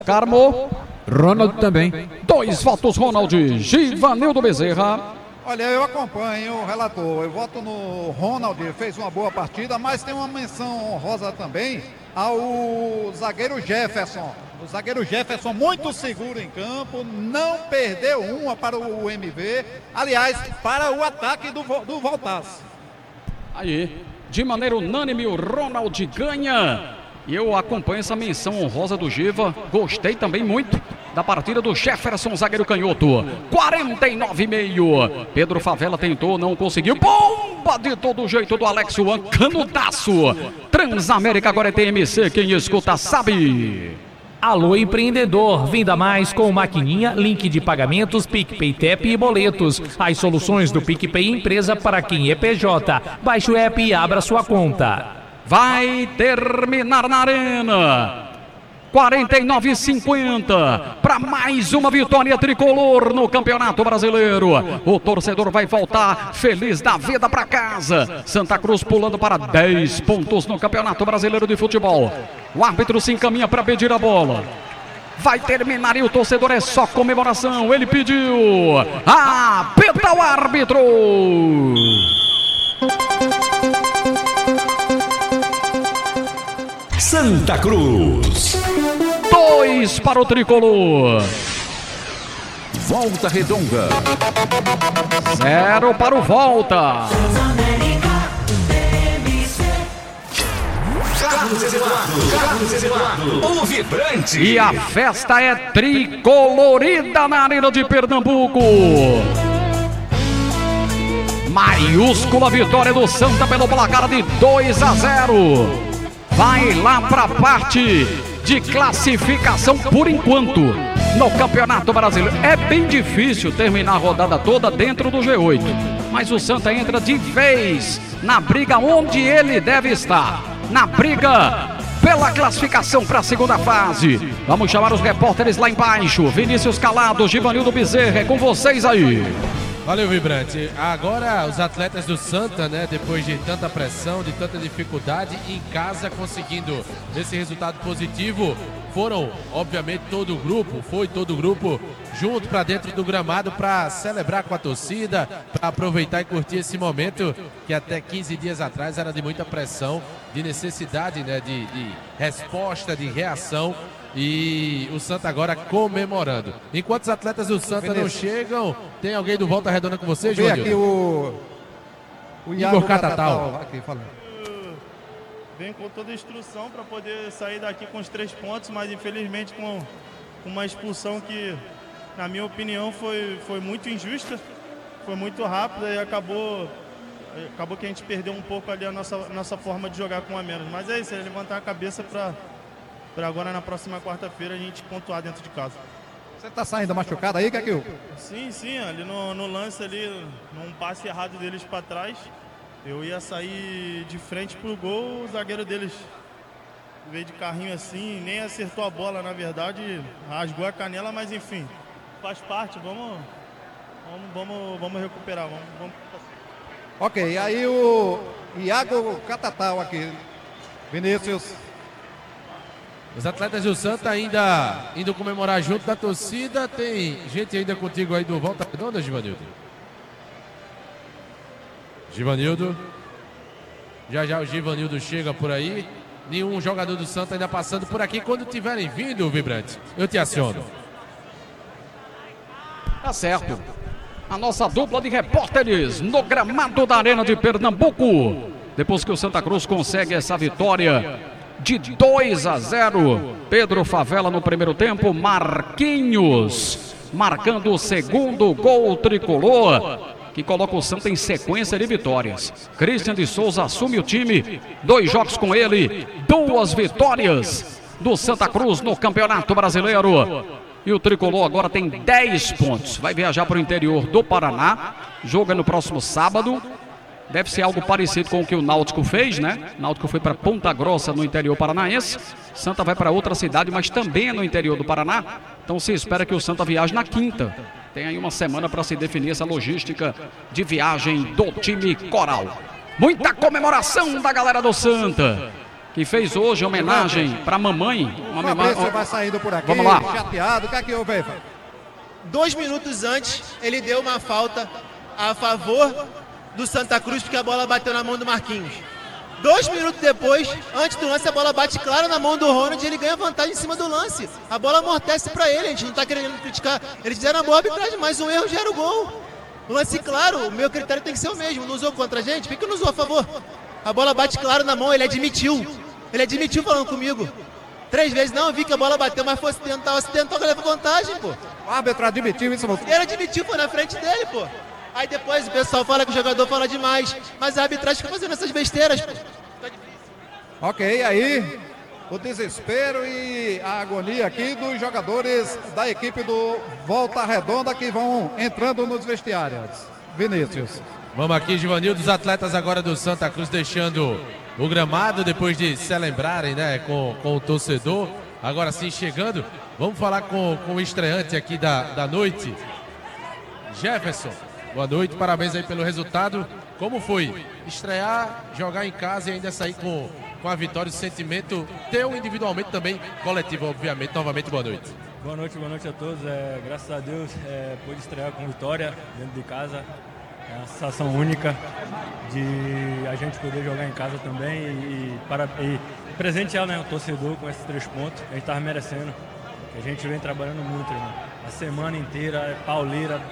Carmo. Ronald também. 2 votos, Ronald. Givanildo Bezerra. Olha, eu acompanho o relator, eu voto no Ronald, fez uma boa partida, mas tem uma menção honrosa também ao zagueiro Jefferson. O zagueiro Jefferson muito seguro em campo, não perdeu uma para o MV, aliás, para o ataque do Voltaço. Aí, de maneira unânime, o Ronald ganha. E eu acompanho essa menção honrosa do Giva. Gostei também muito da partida do Jefferson, zagueiro canhoto. 49,5. Pedro Favela tentou, não conseguiu. Bomba de todo jeito do Alex Juan, canudaço. Transamérica agora é TMC, quem escuta sabe. Alô empreendedor, venda mais com maquininha, link de pagamentos, PicPay, TEP e boletos. As soluções do PicPay Empresa para quem é PJ. Baixe o app e abra sua conta. Vai terminar na arena. 49,50 para mais uma vitória tricolor no Campeonato Brasileiro. O torcedor vai voltar feliz da vida para casa. Santa Cruz pulando para 10 pontos no Campeonato Brasileiro de Futebol. O árbitro se encaminha para pedir a bola. Vai terminar e o torcedor é só comemoração. Ele pediu. Apita o árbitro. Santa Cruz. 2 para o tricolor. Volta Redonda. 0 para o Volta. Carlos Eduardo, o vibrante. E a festa é tricolorida na Arena de Pernambuco. Maiúscula vitória do Santa pelo placar de 2-0. Vai lá para a parte de classificação por enquanto no Campeonato Brasileiro. É bem difícil terminar a rodada toda dentro do G8, mas o Santa entra de vez na briga onde ele deve estar, na briga pela classificação para a segunda fase. Vamos chamar os repórteres lá embaixo. Vinícius Calado, Givanildo Bezerra, é com vocês aí. Valeu, Vibrante. Agora os atletas do Santa, né, depois de tanta pressão, de tanta dificuldade, em casa conseguindo esse resultado positivo, foram, obviamente, todo o grupo junto para dentro do gramado para celebrar com a torcida, para aproveitar e curtir esse momento que até 15 dias atrás era de muita pressão, de necessidade, né, de resposta, de reação. E o Santa agora comemorando. Enquanto os atletas do Santa não chegam, tem alguém do Volta Redonda com você, João? Aqui o Igor Catatal. Aqui, falando. Vem com toda a instrução para poder sair daqui com os 3 pontos, mas infelizmente com uma expulsão que, na minha opinião, foi muito injusta, foi muito rápida e acabou que a gente perdeu um pouco ali a nossa forma de jogar com a menos. Mas é isso, é levantar a cabeça para agora na próxima quarta-feira a gente pontuar dentro de casa. Você tá saindo machucado aí, Caquil? Sim, ali no lance ali, num passe errado deles para trás, eu ia sair de frente pro gol, o zagueiro deles veio de carrinho assim, nem acertou a bola, na verdade, rasgou a canela, mas enfim, faz parte, vamos recuperar, vamos. Ok, aí o Iago Catatal aqui, Vinícius. Os atletas do Santa ainda indo comemorar junto da torcida. Tem gente ainda contigo aí do Volta Redonda, Givanildo? Givanildo. Já o Givanildo chega por aí. Nenhum jogador do Santa ainda passando por aqui. Quando tiverem vindo, Vibrante, eu te aciono. Tá certo. A nossa dupla de repórteres no gramado da Arena de Pernambuco. Depois que o Santa Cruz consegue essa vitória de 2-0, Pedro Favela no primeiro tempo, Marquinhos marcando o segundo gol tricolor, que coloca o Santa em sequência de vitórias. Christian de Souza assume o time, 2 jogos com ele, 2 vitórias do Santa Cruz no Campeonato Brasileiro. E o tricolor agora tem 10 pontos, vai viajar para o interior do Paraná, joga no próximo sábado. Deve ser algo parecido com o que o Náutico fez, né? O Náutico foi para Ponta Grossa, no interior paranaense. Santa vai para outra cidade, mas também é no interior do Paraná. Então se espera que o Santa viaje na quinta. Tem aí uma semana para se definir essa logística de viagem do time coral. Muita comemoração da galera do Santa. que fez hoje homenagem para a mamãe. O Fabrício vai saindo por aqui, vamos lá. chateado. O que é que houve aí? 2 minutos antes, ele deu uma falta a favor do Santa Cruz, porque a bola bateu na mão do Marquinhos. 2 minutos depois, antes do lance, a bola bate claro na mão do Ronald e ele ganha vantagem em cima do lance. A bola amortece para ele, a gente não está querendo criticar. Eles fizeram a boa arbitragem, mas um erro gera o gol. O lance claro, o meu critério tem que ser o mesmo. Não usou contra a gente? Por que não usou a favor? A bola bate claro na mão, ele admitiu. Ele admitiu falando comigo. 3 vezes, não, eu vi que a bola bateu, mas foi acidental, leva vantagem, pô. O árbitro admitiu isso, Ele admitiu, foi na frente dele, pô. Aí depois o pessoal fala que o jogador fala demais, mas a arbitragem fica fazendo essas besteiras, pô. Ok, aí o desespero e a agonia aqui dos jogadores da equipe do Volta Redonda que vão entrando nos vestiários. Vinícius. Vamos aqui, Givanildo, os atletas agora do Santa Cruz deixando o gramado depois de se lembrarem, né, com o torcedor. Agora sim chegando, vamos falar com o estreante aqui da noite, Jefferson. Boa noite, parabéns aí pelo resultado. Como foi estrear, jogar em casa e ainda sair com a vitória, o sentimento teu individualmente também, coletivo, obviamente. Novamente, boa noite. Boa noite a todos. Graças a Deus, pude estrear com vitória dentro de casa. É uma sensação única de a gente poder jogar em casa também e presentear, né, o torcedor com esses 3 pontos. A gente estava merecendo. A gente vem trabalhando muito, irmão. A semana inteira é pauleira.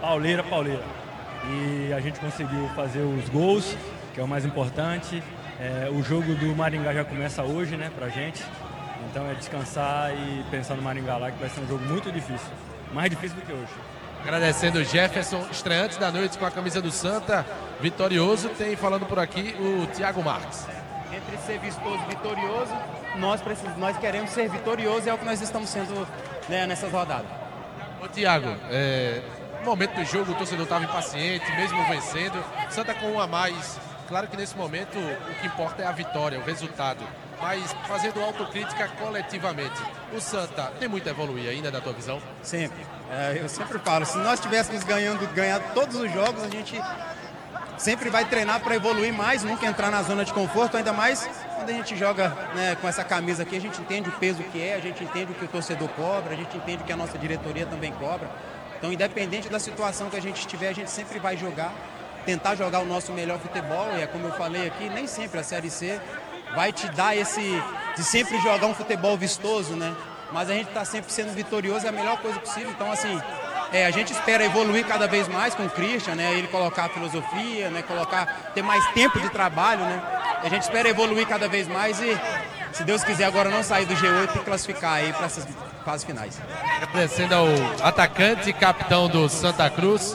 E a gente conseguiu fazer os gols, que é o mais importante. O jogo do Maringá já começa hoje, né, pra gente. Então é descansar e pensar no Maringá lá, que vai ser um jogo muito difícil. Mais difícil do que hoje. Agradecendo o Jefferson, estreante da noite com a camisa do Santa, vitorioso. Tem falando por aqui o Thiago Marques. Entre ser vistoso e vitorioso, nós queremos ser vitoriosos e é o que nós estamos sendo, né, nessas rodadas. Ô Thiago, no momento do jogo o torcedor estava impaciente, mesmo vencendo. Santa com 1 a mais. Claro que nesse momento o que importa é a vitória, o resultado. Mas fazendo autocrítica coletivamente, o Santa tem muito a evoluir ainda na tua visão? Sempre. Eu sempre falo, se nós estivéssemos ganhado todos os jogos, a gente sempre vai treinar para evoluir mais, nunca entrar na zona de conforto, ainda mais quando a gente joga, né, com essa camisa aqui, a gente entende o peso que é, a gente entende o que o torcedor cobra, a gente entende o que a nossa diretoria também cobra. Então, independente da situação que a gente estiver, a gente sempre vai jogar, tentar jogar o nosso melhor futebol, e é como eu falei aqui, nem sempre a Série C vai te dar de sempre jogar um futebol vistoso, né? Mas a gente está sempre sendo vitorioso, é a melhor coisa possível. Então, assim, a gente espera evoluir cada vez mais com o Christian, né? Ele colocar a filosofia, né? Ter mais tempo de trabalho, né? A gente espera evoluir cada vez mais e, se Deus quiser, agora não sair do G8 e classificar aí para essas fases finais. Agradecendo ao atacante e capitão do Santa Cruz,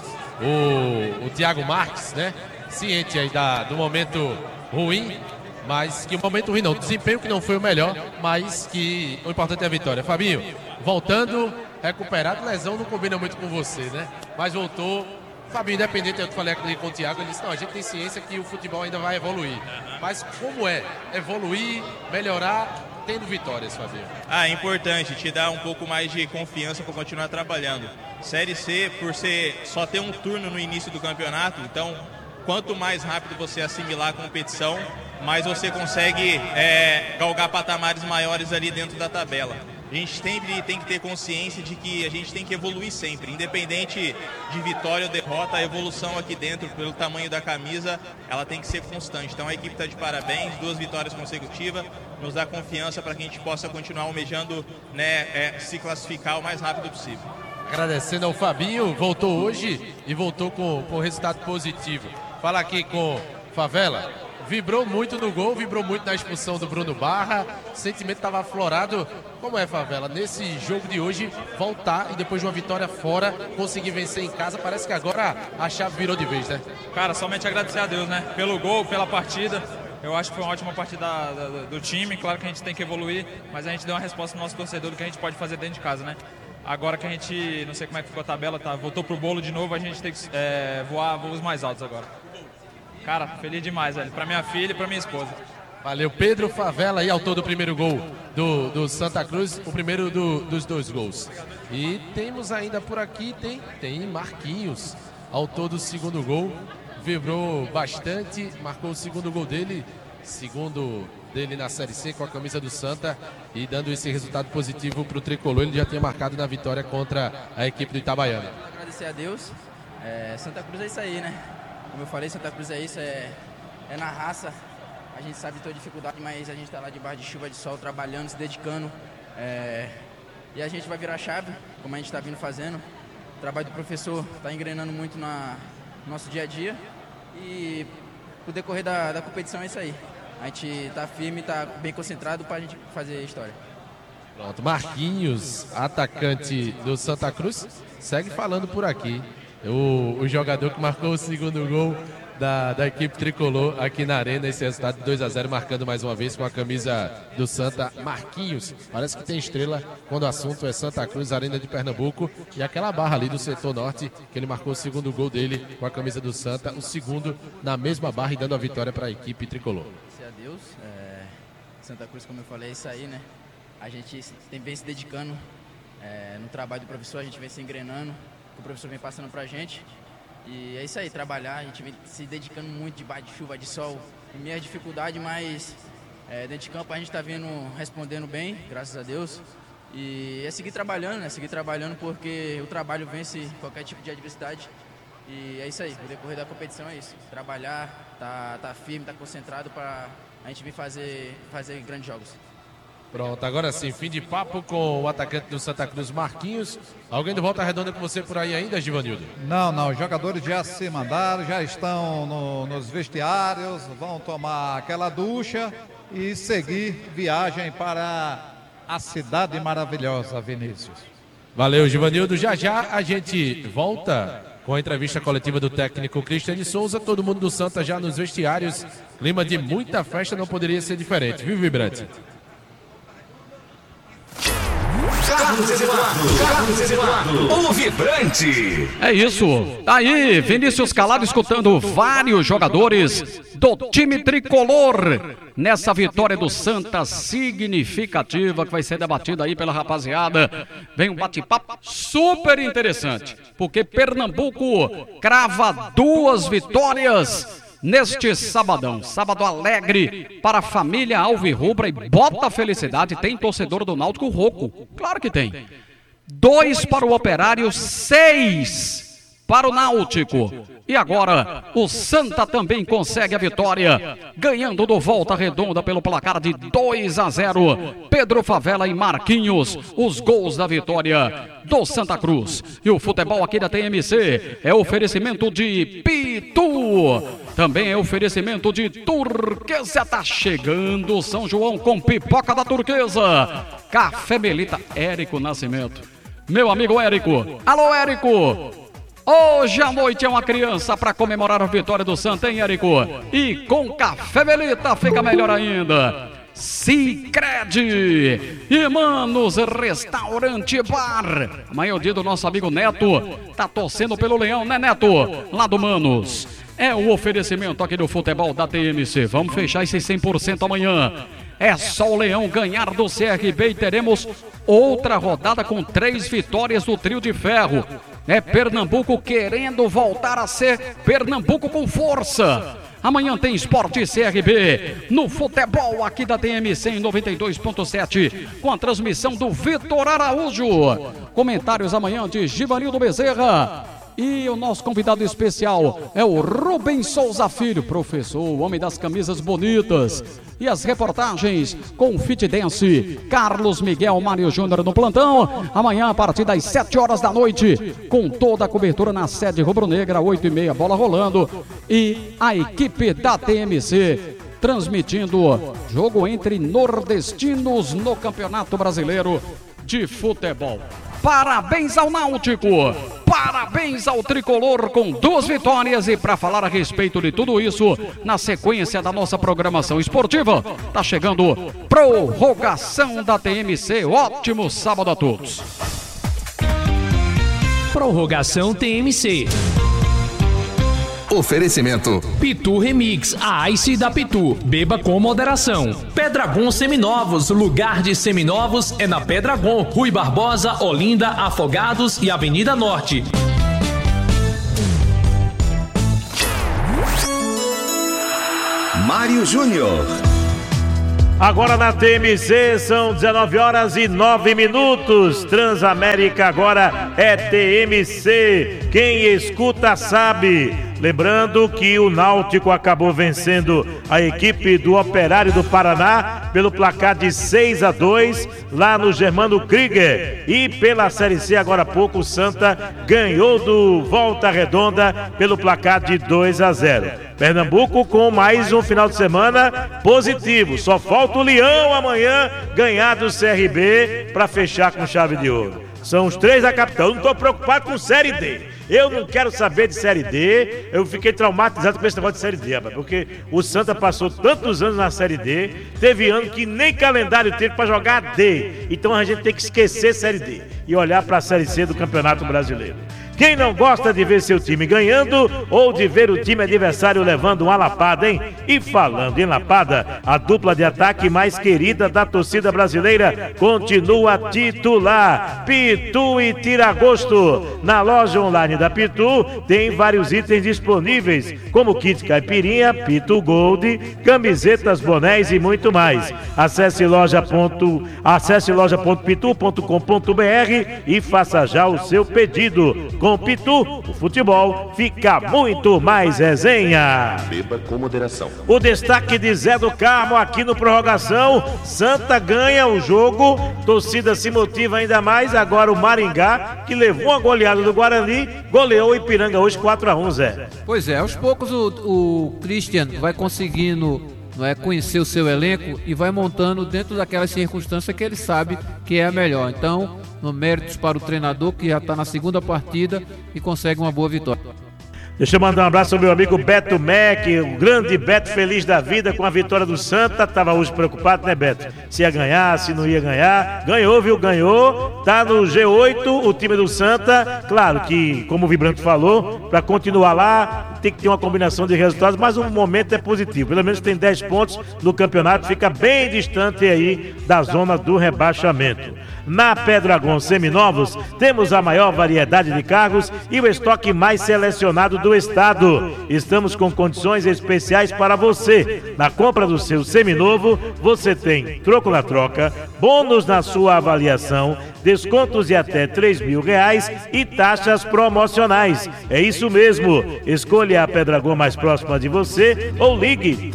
o Thiago Marques, né? Ciente aí do momento ruim, mas que o momento ruim não, o desempenho que não foi o melhor, mas que o importante é a vitória. Fabinho, voltando, recuperado, lesão não combina muito com você, né? Mas voltou. Fabinho, independente, eu falei aqui com o Thiago, ele disse, não, a gente tem ciência que o futebol ainda vai evoluir. Mas como é evoluir, melhorar, tendo vitórias, Fabinho? É importante, te dar um pouco mais de confiança para continuar trabalhando. Série C, por só ter um turno no início do campeonato, então quanto mais rápido você assimilar a competição, mais você consegue galgar patamares maiores ali dentro da tabela. A gente sempre tem que ter consciência de que a gente tem que evoluir sempre, independente de vitória ou derrota, a evolução aqui dentro, pelo tamanho da camisa, ela tem que ser constante. Então a equipe está de parabéns, 2 vitórias consecutivas, nos dá confiança para que a gente possa continuar almejando, né, se classificar o mais rápido possível. Agradecendo ao Fabinho, voltou hoje e voltou com resultado positivo. Fala aqui com Favela. Vibrou muito no gol, vibrou muito na expulsão do Bruno Barra, o sentimento estava aflorado. Como é, Favela, nesse jogo de hoje, voltar e depois de uma vitória fora, conseguir vencer em casa, parece que agora a chave virou de vez, né? Cara, somente agradecer a Deus, né? Pelo gol, pela partida. Eu acho que foi uma ótima partida do time, claro que a gente tem que evoluir, mas a gente deu uma resposta no nosso torcedor do que a gente pode fazer dentro de casa, né? Agora que a gente, não sei como é que ficou a tabela, voltou pro bolo de novo, a gente tem que voar voos mais altos agora. Cara, feliz demais, velho. Pra minha filha e pra minha esposa. Valeu, Pedro Favela aí, autor do primeiro gol do Santa Cruz, o primeiro dos 2 gols. E temos ainda por aqui, tem Marquinhos, autor do segundo gol. Vibrou bastante, marcou o segundo gol dele, segundo dele na Série C com a camisa do Santa e dando esse resultado positivo para o Tricolor. Ele já tinha marcado na vitória contra a equipe do Itabaiana. Agradecer a Deus. Santa Cruz é isso aí, né? Como eu falei, Santa Cruz é isso, é na raça. A gente sabe de toda dificuldade, mas a gente está lá debaixo de chuva, de sol, trabalhando, se dedicando. E a gente vai virar chave, como a gente está vindo fazendo. O trabalho do professor está engrenando muito no nosso dia a dia. E o decorrer da competição é isso aí. A gente está firme, está bem concentrado para a gente fazer história. Pronto, Marquinhos, atacante do Santa Cruz, segue falando por aqui. O jogador que marcou o segundo gol da equipe tricolor aqui na Arena, esse resultado de 2-0, marcando mais uma vez com a camisa do Santa, Marquinhos. Parece que tem estrela quando o assunto é Santa Cruz, Arena de Pernambuco, e aquela barra ali do setor norte, que ele marcou o segundo gol dele com a camisa do Santa, o segundo na mesma barra e dando a vitória para a equipe tricolor. Graças a Deus, Santa Cruz, como eu falei, é isso aí, né? A gente vem se dedicando no trabalho do professor, a gente vem se engrenando, que o professor vem passando pra gente. E é isso aí, trabalhar, a gente vem se dedicando muito debaixo de chuva, de sol, com minha dificuldade, mas dentro de campo a gente está vindo respondendo bem, graças a Deus. E é seguir trabalhando, né? Seguir trabalhando porque o trabalho vence qualquer tipo de adversidade. E é isso aí, o decorrer da competição é isso. Trabalhar, tá firme, tá concentrado para a gente vir fazer grandes jogos. Pronto, agora sim, fim de papo com o atacante do Santa Cruz, Marquinhos. Alguém do Volta Redonda com você por aí ainda, Givanildo? Não, os jogadores já se mandaram, já estão nos vestiários, vão tomar aquela ducha e seguir viagem para a cidade maravilhosa, Vinícius. Valeu, Givanildo. Já a gente volta com a entrevista coletiva do técnico Cristiano Souza. Todo mundo do Santa já nos vestiários. Clima de muita festa, não poderia ser diferente, viu, Vibrante? Carlos Eduardo, o Vibrante. É isso. Aí, Vinícius Calado escutando vários jogadores do time tricolor nessa vitória do Santa significativa que vai ser debatida aí pela rapaziada. Vem um bate-papo super interessante, porque Pernambuco crava 2 vitórias neste sabadão, sábado alegre para a família alvirrubra e bota felicidade. Tem torcedor do Náutico rouco, claro que tem. 2 para o Operário, 6 para o Náutico. E agora o Santa também consegue a vitória, ganhando do Volta Redonda pelo placar de 2-0. Pedro Favela e Marquinhos, os gols da vitória do Santa Cruz. E o futebol aqui da TMC é oferecimento de Pitu. Também é oferecimento de Turquesa. Tá chegando São João com pipoca da Turquesa. Café Melita, Érico Nascimento. Meu amigo Érico. Alô, Érico. Hoje à noite é uma criança para comemorar a vitória do Santa, hein, Érico? E com Café Melita fica melhor ainda. Sicredi e Manos Restaurante Bar. Amanhã é o dia do nosso amigo Neto. Tá torcendo pelo Leão, né, Neto? Lá do Manos. É o oferecimento aqui do futebol da TMC. Vamos fechar esse 100% amanhã. É só o Leão ganhar do CRB e teremos outra rodada com 3 vitórias do trio de ferro. É Pernambuco querendo voltar a ser Pernambuco com força. Amanhã tem Esporte CRB no futebol aqui da TMC em 92.7, com a transmissão do Vitor Araújo. Comentários amanhã de Givanildo Bezerra. E o nosso convidado especial é o Rubens Souza Filho, professor, o homem das camisas bonitas. E as reportagens com o Fit Dance, Carlos Miguel Mário Júnior no plantão. Amanhã a partir das 7 horas da noite, com toda a cobertura na sede rubro-negra, 8h30, bola rolando. E a equipe da TMC transmitindo jogo entre nordestinos no Campeonato Brasileiro de Futebol. Parabéns ao Náutico, parabéns ao Tricolor com 2 vitórias. E para falar a respeito de tudo isso, na sequência da nossa programação esportiva, tá chegando prorrogação da TMC. Ótimo sábado a todos. Prorrogação TMC. Oferecimento Pitu Remix, a Ice da Pitu. Beba com moderação. Pedragon Seminovos, lugar de seminovos é na Pedragon. Rui Barbosa, Olinda, Afogados e Avenida Norte. Mário Júnior. Agora na TMC são 19h09. Transamérica agora é TMC. Quem escuta sabe. Lembrando que o Náutico acabou vencendo a equipe do Operário do Paraná pelo placar de 6-2 lá no Germano Krieger. E pela Série C, agora há pouco, o Santa ganhou do Volta Redonda pelo placar de 2-0. Pernambuco com mais um final de semana positivo. Só falta o Leão amanhã ganhar do CRB para fechar com chave de ouro. São os 3 da capital. Eu não estou preocupado com Série D. Eu não quero saber de Série D. Eu fiquei traumatizado com esse negócio de Série D, rapaz, porque o Santa passou tantos anos na Série D, teve ano que nem calendário teve para jogar D. Então a gente tem que esquecer Série D e olhar para a Série C do Campeonato Brasileiro. Quem não gosta de ver seu time ganhando ou de ver o time adversário levando uma lapada, hein? E falando em lapada, a dupla de ataque mais querida da torcida brasileira continua titular. Pitu e Tiragosto. Na loja online da Pitu tem vários itens disponíveis, como kit caipirinha, Pitu Gold, camisetas, bonés e muito mais. Acesse loja.pitu.com.br e faça já o seu pedido. Com Pitu, o futebol fica muito mais resenha. Beba com moderação. O destaque de Zé do Carmo aqui no Prorrogação. Santa ganha o jogo, torcida se motiva ainda mais. Agora o Maringá, que levou uma goleada do Guarani, goleou o Ipiranga hoje 4-1, Zé. Pois é, aos poucos o Christian vai conseguindo conhecer o seu elenco e vai montando dentro daquelas circunstâncias que ele sabe que é a melhor. Então, méritos para o treinador, que já está na segunda partida e consegue uma boa vitória. Deixa eu mandar um abraço ao meu amigo Beto Mac, o grande Beto, feliz da vida com a vitória do Santa. Tava hoje preocupado, né, Beto? Se ia ganhar, se não ia ganhar. Ganhou, viu? Ganhou. Tá no G8 o time do Santa. Claro que, como o Vibrante falou, para continuar lá tem que ter uma combinação de resultados, mas o momento é positivo. Pelo menos tem 10 pontos no campeonato, fica bem distante aí da zona do rebaixamento. Na Pedragon Seminovos, temos a maior variedade de carros e o estoque mais selecionado do estado. Estamos com condições especiais para você. Na compra do seu seminovo, você tem troco na troca, bônus na sua avaliação, descontos de até R$3.000 e taxas promocionais. É isso mesmo. Escolha a Pedragon mais próxima de você ou ligue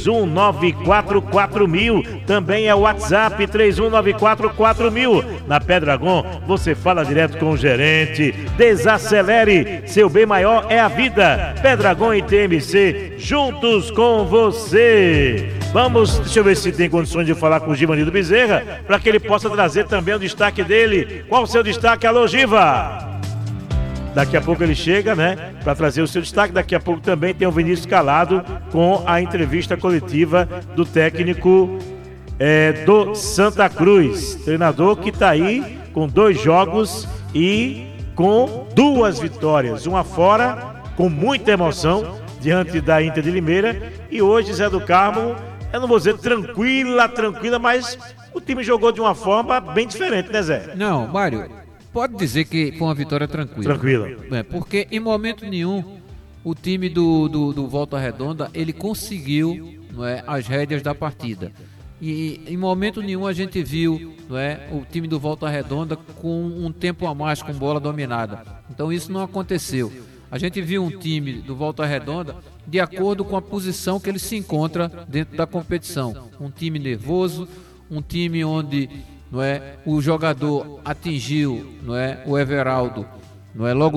31944000. Também é o WhatsApp 31944000. Na Pedragon, você fala direto com o gerente. Desacelere, seu bem maior é a vida. Pedragon e TMC, juntos com você. Vamos, deixa eu ver se tem condições de falar com o Givanildo Bezerra, para que ele possa trazer também o destaque dele. Qual o seu destaque? Alô, Giva! Daqui a pouco ele chega, né, para trazer o seu destaque. Daqui a pouco também tem o Vinícius Calado com a entrevista coletiva do técnico do Santa Cruz, treinador que está aí com 2 jogos e com 2 vitórias, uma fora, com muita emoção diante da Inter de Limeira, e hoje Zé do Carmo, eu não vou dizer tranquila, mas o time jogou de uma forma bem diferente, né, Zé? Não, Mário, pode dizer que foi uma vitória tranquila. Porque em momento nenhum o time do Volta Redonda, ele conseguiu, as rédeas da partida. E em momento nenhum a gente viu, o time do Volta Redonda com um tempo a mais com bola dominada. Então isso não aconteceu. A gente viu um time do Volta Redonda de acordo com a posição que ele se encontra dentro da competição. Um time nervoso, um time onde o jogador atingiu o Everaldo logo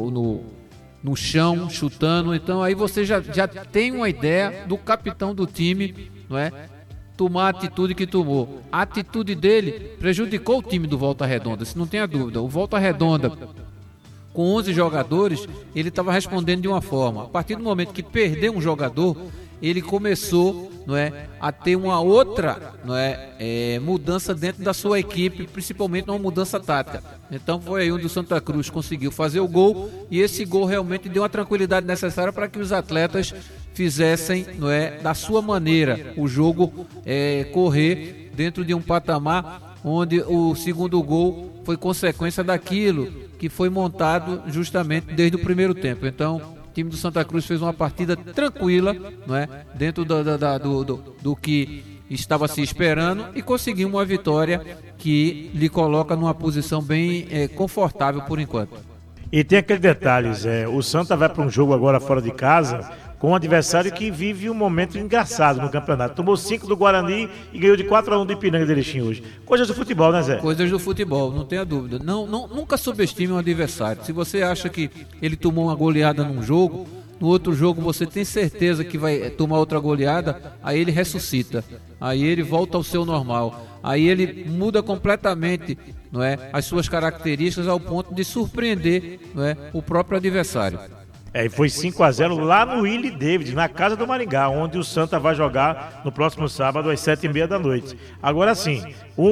no chão, chutando. Então aí você já tem uma ideia do capitão do time, tomar a atitude que tomou. A atitude dele prejudicou o time do Volta Redonda, isso não tem a dúvida. O Volta Redonda, com 11 jogadores, ele estava respondendo de uma forma. A partir do momento que perdeu um jogador, ele começou a ter uma outra mudança dentro da sua equipe, principalmente uma mudança tática. Então foi aí onde o Santa Cruz conseguiu fazer o gol, e esse gol realmente deu uma tranquilidade necessária para que os atletas fizessem da sua maneira o jogo correr dentro de um patamar onde o segundo gol foi consequência daquilo que foi montado justamente desde o primeiro tempo. Então o time do Santa Cruz fez uma partida tranquila, dentro do que estava se esperando e conseguiu uma vitória que lhe coloca numa posição bem confortável por enquanto. E tem aquele detalhe, Zé, o Santa vai para um jogo agora fora de casa com um adversário que vive um momento engraçado no campeonato. Tomou 5 do Guarani e ganhou de 4-1 do Ipiranga de Erechim hoje. Coisas do futebol, né, Zé? Coisas do futebol, não tenha dúvida. Nunca subestime um adversário. Se você acha que ele tomou uma goleada num jogo, no outro jogo você tem certeza que vai tomar outra goleada, aí ele ressuscita. Aí ele volta ao seu normal. Aí ele muda completamente, não é, as suas características ao ponto de surpreender, não é, o próprio adversário. E foi 5-0 lá no Willie David, na casa do Maringá, onde o Santa vai jogar no próximo sábado às 7h30 da noite. Agora sim,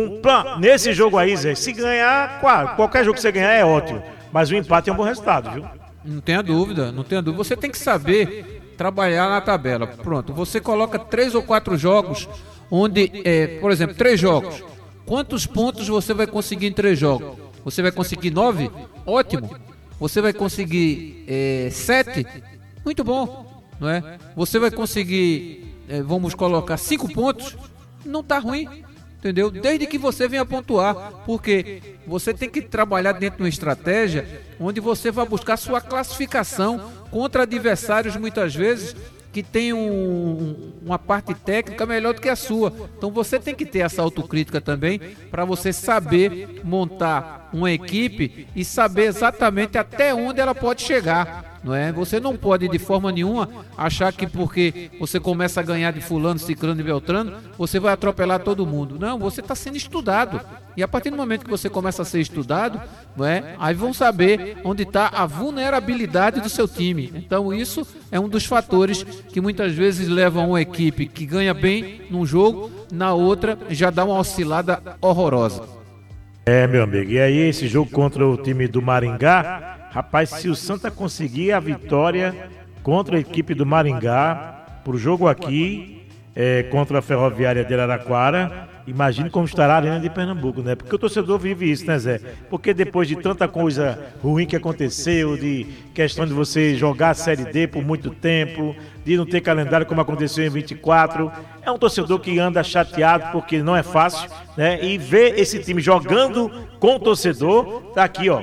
nesse jogo aí, Zé, se ganhar, qualquer jogo que você ganhar é ótimo, mas o empate é um bom resultado, viu? Não tenha dúvida, não tenha dúvida. Você tem que saber trabalhar na tabela. Pronto, você coloca 3 ou 4 jogos, onde, por exemplo, 3 jogos. Quantos pontos você vai conseguir em 3 jogos? Você vai conseguir 9? Ótimo. Você vai conseguir 7? Muito bom, não é? Você vai conseguir, vamos colocar 5 pontos? Não está ruim, entendeu? Desde que você venha pontuar, porque você tem que trabalhar dentro de uma estratégia onde você vai buscar sua classificação contra adversários muitas vezes que tem uma parte técnica melhor do que a sua. Então você tem que ter essa autocrítica também para você saber montar uma equipe e saber exatamente até onde ela pode chegar, não é? Você não pode de forma nenhuma achar que porque você começa a ganhar de fulano, ciclano e beltrano, você vai atropelar todo mundo. Não, você está sendo estudado. E a partir do momento que você começa a ser estudado, não é? Aí vão saber onde está a vulnerabilidade do seu time. Então isso é um dos fatores que muitas vezes levam uma equipe que ganha bem num jogo, na outra já dá uma oscilada horrorosa. Meu amigo, e aí esse jogo contra o time do Maringá, rapaz, se o Santa conseguir a vitória contra a equipe do Maringá, pro jogo aqui, contra a Ferroviária de Araraquara, imagine como estará a Arena de Pernambuco, né? Porque o torcedor vive isso, né, Zé? Porque depois de tanta coisa ruim que aconteceu, de questão de você jogar a Série D por muito tempo, de não ter calendário como aconteceu em 24, é um torcedor que anda chateado porque não é fácil, né? E ver esse time jogando com o torcedor, tá aqui, ó,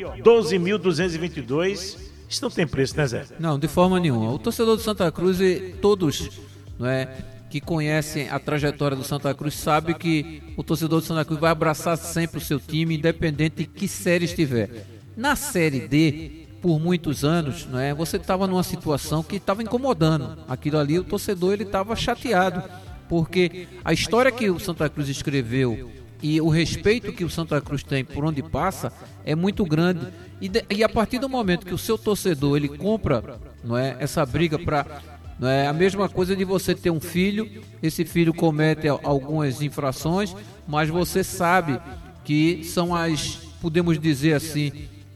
12.222, isso não tem preço, né, Zé? Não, de forma nenhuma. O torcedor do Santa Cruz e todos, não é, que conhecem a trajetória do Santa Cruz sabe que o torcedor do Santa Cruz vai abraçar sempre o seu time, independente de que série estiver. Na Série D, por muitos anos, não é, você estava numa situação que estava incomodando. Aquilo ali, o torcedor ele estava chateado, porque a história que o Santa Cruz escreveu e o respeito que o Santa Cruz tem por onde passa é muito grande. E a partir do momento que o seu torcedor ele compra, não é, essa briga para... Não é a mesma coisa de você ter um filho, esse filho comete algumas infrações, mas você sabe que são podemos dizer assim,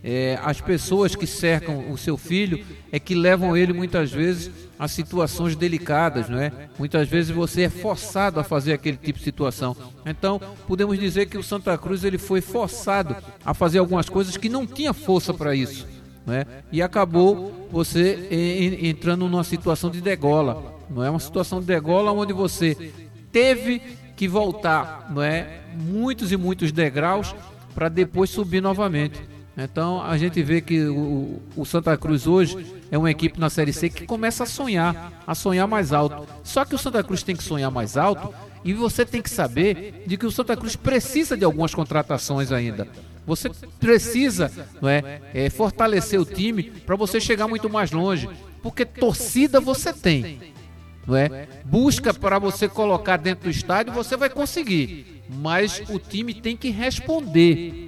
as pessoas que cercam o seu filho que levam ele muitas vezes a situações delicadas, não é? Muitas vezes você é forçado a fazer aquele tipo de situação. Então, podemos dizer que o Santa Cruz ele foi forçado a fazer algumas coisas que não tinha força para isso. Não é? E acabou você entrando numa situação de degola, não é? Uma situação de degola onde você teve que voltar, não é? Muitos e muitos degraus para depois subir novamente. Então a gente vê que o Santa Cruz hoje é uma equipe na Série C que começa a sonhar mais alto. Só que o Santa Cruz tem que sonhar mais alto e você tem que saber de que o Santa Cruz precisa de algumas contratações ainda. Você precisa, não é, fortalecer o time para você chegar muito mais longe, porque torcida você tem, não é? Busca para você colocar dentro do estádio, você vai conseguir, mas o time tem que responder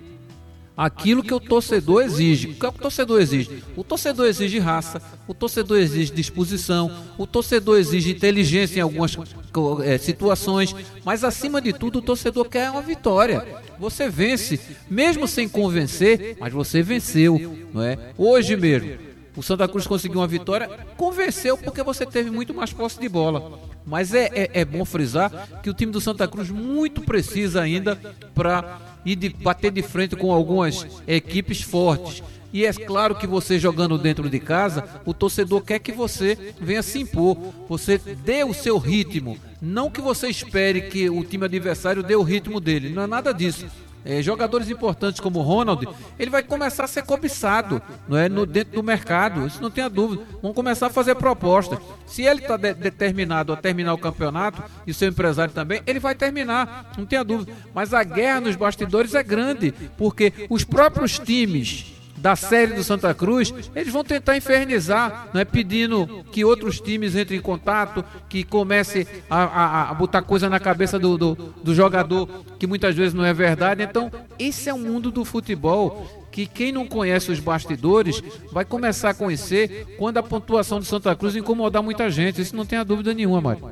aquilo que o torcedor exige. O que o torcedor exige? O torcedor exige raça, o torcedor exige disposição, o torcedor exige inteligência em algumas situações, mas acima de tudo o torcedor quer uma vitória. Você vence, mesmo sem convencer, mas você venceu, não é? Hoje mesmo, o Santa Cruz conseguiu uma vitória, convenceu porque você teve muito mais posse de bola. Mas é bom frisar que o time do Santa Cruz muito precisa ainda para bater de frente com algumas equipes fortes. E é claro que você jogando dentro de casa, o torcedor quer que você venha se impor. Você dê o seu ritmo. Não que você espere que o time adversário dê o ritmo dele. Não é nada disso. Jogadores importantes como o Ronald, ele vai começar a ser cobiçado, não é, dentro do mercado, isso não tenha dúvida. Vão começar a fazer propostas. Se ele está determinado a terminar o campeonato, e o seu empresário também, ele vai terminar, não tenha dúvida. Mas a guerra nos bastidores é grande, porque os próprios times da série do Santa Cruz, eles vão tentar infernizar, né, pedindo que outros times entrem em contato, que comece a botar coisa na cabeça do jogador, que muitas vezes não é verdade. Então, esse é o mundo do futebol, que quem não conhece os bastidores vai começar a conhecer quando a pontuação do Santa Cruz incomodar muita gente. Isso não tem dúvida nenhuma, Mário.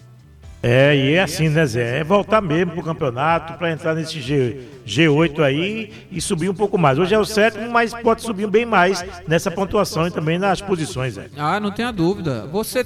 E é assim, né, Zé? É voltar mesmo pro campeonato, para entrar nesse G8 aí e subir um pouco mais. Hoje é o 7º, mas pode subir bem mais nessa pontuação e também nas posições, Zé. Não tenha dúvida. Você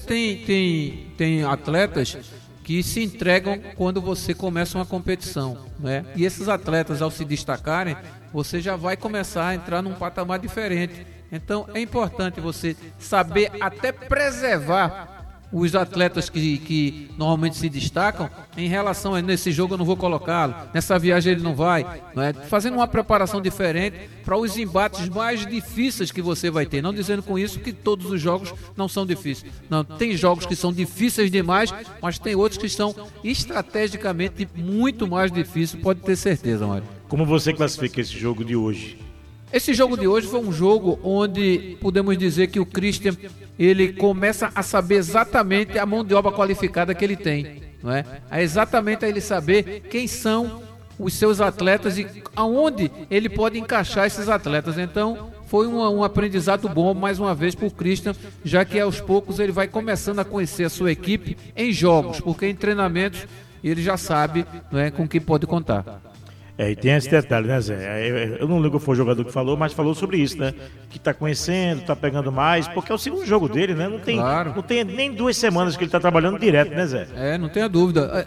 tem atletas que se entregam quando você começa uma competição, né? E esses atletas, ao se destacarem, você já vai começar a entrar num patamar diferente. Então, é importante você saber até preservar os atletas que normalmente se destacam em relação a nesse jogo eu não vou colocá-lo, nessa viagem ele não vai, não é? Fazendo uma preparação diferente para os embates mais difíceis que você vai ter, não dizendo com isso que todos os jogos não são difíceis, não, tem jogos que são difíceis demais, mas tem outros que são estrategicamente muito mais difíceis, pode ter certeza, Mário. Como você classifica esse jogo de hoje? Esse jogo de hoje foi um jogo onde podemos dizer que o Christian, ele começa a saber exatamente a mão de obra qualificada que ele tem, não é? Exatamente a ele saber quem são os seus atletas e aonde ele pode encaixar esses atletas. Então, foi um aprendizado bom, mais uma vez, para o Christian, já que aos poucos ele vai começando a conhecer a sua equipe em jogos, porque em treinamentos ele já sabe, não é, com quem pode contar. E tem esse detalhe, né, Zé? Eu não lembro qual foi o jogador que falou, mas falou sobre isso, né? Que tá conhecendo, tá pegando mais, porque é o segundo jogo dele, né? Não tem nem 2 semanas que ele tá trabalhando direto, né, Zé? Não tenha dúvida.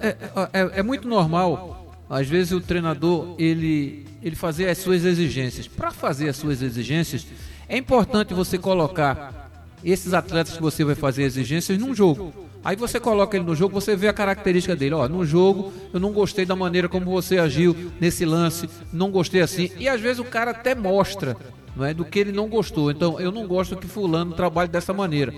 É muito normal, às vezes, o treinador, ele fazer as suas exigências. Para fazer as suas exigências, é importante você colocar esses atletas que você vai fazer exigências num jogo. Aí você coloca ele no jogo, você vê a característica dele. No jogo, eu não gostei da maneira como você agiu nesse lance, não gostei assim. E às vezes o cara até mostra, não é, do que ele não gostou. Então, eu não gosto que fulano trabalhe dessa maneira.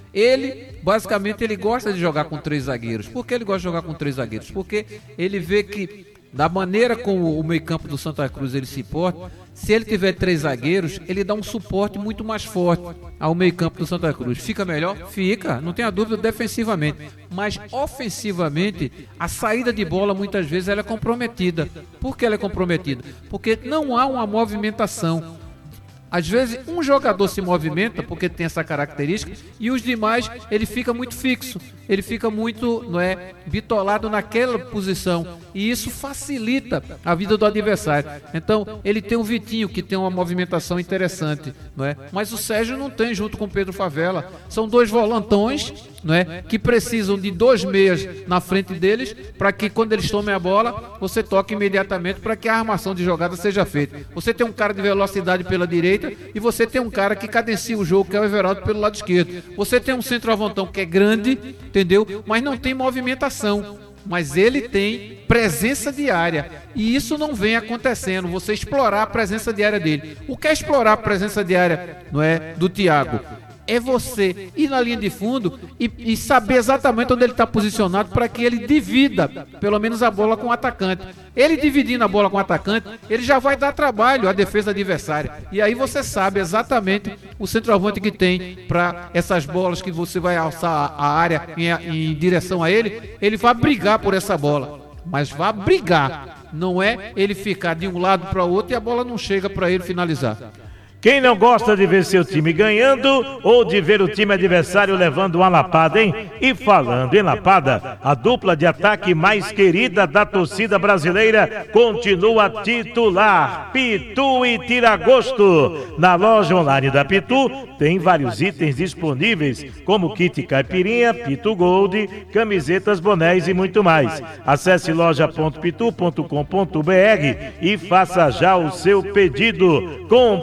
Ele, basicamente, ele gosta de jogar com 3 zagueiros. Por que ele gosta de jogar com 3 zagueiros? Porque ele vê que, da maneira como o meio-campo do Santa Cruz ele se porta, se ele tiver 3 zagueiros, ele dá um suporte muito mais forte ao meio-campo do Santa Cruz. Fica melhor? Fica, não tenha dúvida, defensivamente. Mas ofensivamente, a saída de bola muitas vezes ela é comprometida. Por que ela é comprometida? Porque não há uma movimentação. Às vezes um jogador se movimenta porque tem essa característica e os demais ele fica muito fixo, ele fica muito, não é, bitolado naquela posição e isso facilita a vida do adversário. Então ele tem o Vitinho que tem uma movimentação interessante, não é? Mas o Sérgio não tem junto com o Pedro Favela. São 2 volantões, não é, que precisam de 2 meias na frente deles para que quando eles tomem a bola você toque imediatamente para que a armação de jogada seja feita. Você tem um cara de velocidade pela direita e você tem um cara que cadencia o jogo, que é o Everaldo, pelo lado esquerdo. Você tem um centroavantão que é grande, entendeu? Mas não tem movimentação. Mas ele tem presença diária. E isso não vem acontecendo. Você explorar a presença diária dele. O que é explorar a presença diária, não é, do Thiago? É você ir na linha de fundo e saber exatamente onde ele está posicionado para que ele divida, pelo menos, a bola com o atacante. Ele dividindo a bola com o atacante, ele já vai dar trabalho à defesa adversária. E aí você sabe exatamente o centroavante que tem para essas bolas que você vai alçar a área em direção a ele. Ele vai brigar por essa bola, mas vai brigar. Não é ele ficar de um lado para o outro e a bola não chega para ele finalizar. Quem não gosta de ver seu time ganhando ou de ver o time adversário levando uma lapada, hein? E falando em lapada, a dupla de ataque mais querida da torcida brasileira continua titular. Pitu e Tiragosto. Na loja online da Pitu tem vários itens disponíveis, como kit caipirinha, Pitu Gold, camisetas, bonés e muito mais. Acesse loja.pitu.com.br e faça já o seu pedido. Com Pitu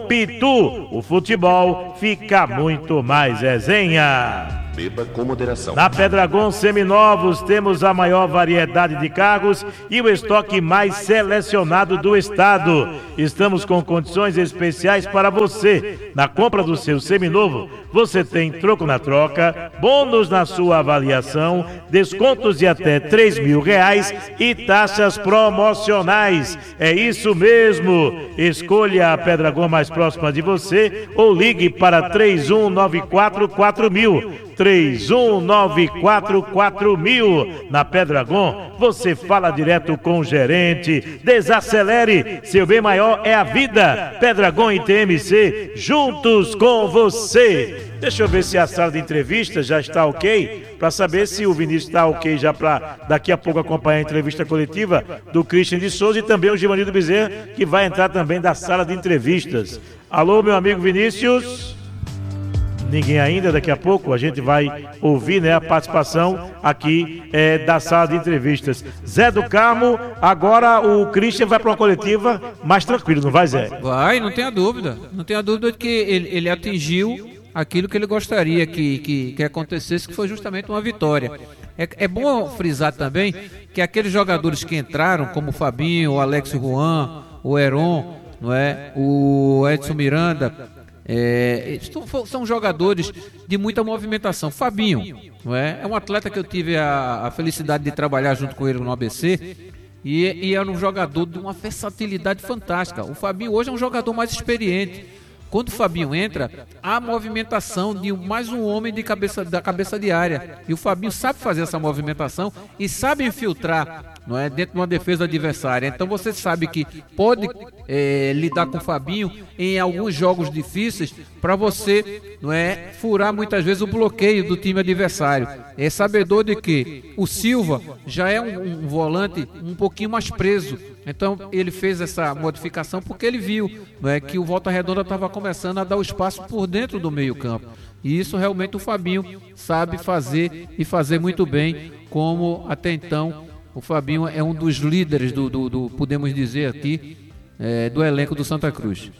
o futebol fica muito mais resenha. Beba com moderação. Na Pedragon Seminovos temos a maior variedade de carros e o estoque mais selecionado do estado. Estamos com condições especiais para você. Na compra do seu seminovo, você tem troco na troca, bônus na sua avaliação, descontos de até R$3.000 e taxas promocionais. É isso mesmo. Escolha a Pedragon mais próxima de você ou ligue para 31944000. 31944000. Na Pedragon, você fala direto com o gerente. Desacelere, seu bem maior é a vida. Pedragon e TMC, juntos com você. Deixa eu ver se a sala de entrevista já está ok, para saber se o Vinícius está ok já para daqui a pouco acompanhar a entrevista coletiva do Christian de Souza e também o Givanildo Bezerra, que vai entrar também da sala de entrevistas. Alô, meu amigo Vinícius? Ninguém ainda, daqui a pouco a gente vai ouvir, né, a participação aqui da sala de entrevistas. Zé do Carmo, agora o Christian vai para uma coletiva mais tranquilo, não vai, Zé? Vai, não tenha dúvida. Não tenha dúvida de que ele atingiu aquilo que ele gostaria que acontecesse, que foi justamente uma vitória. É bom frisar também que aqueles jogadores que entraram, como o Fabinho, o Alex Juan, o Heron, não é? O Edson Miranda, são jogadores de muita movimentação. Fabinho, não é um atleta que eu tive a felicidade de trabalhar junto com ele no ABC e era um jogador de uma versatilidade fantástica. O Fabinho hoje é um jogador mais experiente. Quando o Fabinho entra, há movimentação de mais um homem da cabeça de área. E o Fabinho sabe fazer essa movimentação e sabe infiltrar, não é, dentro de uma defesa adversária. Então você sabe que pode lidar com o Fabinho em alguns jogos difíceis para você, não é, furar muitas vezes o bloqueio do time adversário. É sabedor de que o Silva já é um volante um pouquinho mais preso. Então ele fez essa modificação porque ele viu, não é, que o Volta Redonda estava começando a dar o espaço por dentro do meio campo. E isso realmente o Fabinho sabe fazer e fazer muito bem, como até então o Fabinho é um dos líderes podemos dizer aqui, do elenco do Santa Cruz.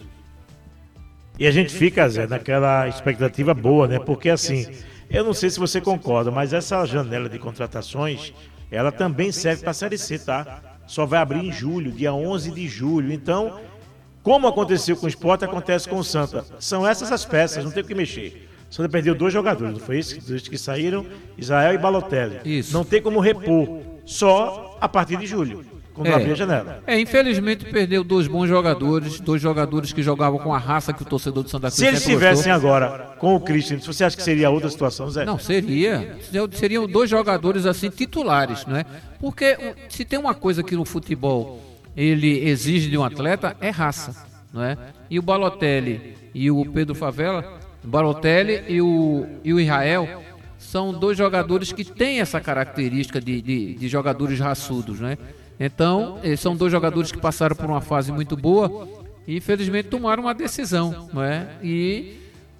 E a gente fica, Zé, naquela expectativa boa, né? Porque assim, eu não sei se você concorda, mas essa janela de contratações, ela também serve para a Série C, tá? Só vai abrir em julho, dia 11 de julho. Então, como aconteceu com o Sport, acontece com o Santa. São essas as peças, não tem o que mexer. O Santa perdeu 2 jogadores, não foi isso? Dos que saíram, Israel e Balotelli. Isso. Não tem como repor, só a partir de julho, quando abrir a janela. Infelizmente perdeu 2 bons jogadores, 2 jogadores que jogavam com a raça que o torcedor do Santa Cruz se eles estivessem agora com o Christian, você acha que seria outra situação, Zé? Não, seria. Seriam 2 jogadores assim titulares, não é? Porque se tem uma coisa que no futebol ele exige de um atleta, é raça, não é? E o Balotelli e o Pedro Favela, o Balotelli e o Israel são 2 jogadores que têm essa característica de jogadores raçudos, né? Então, são 2 jogadores que passaram por uma fase muito boa e infelizmente tomaram uma decisão, não é? E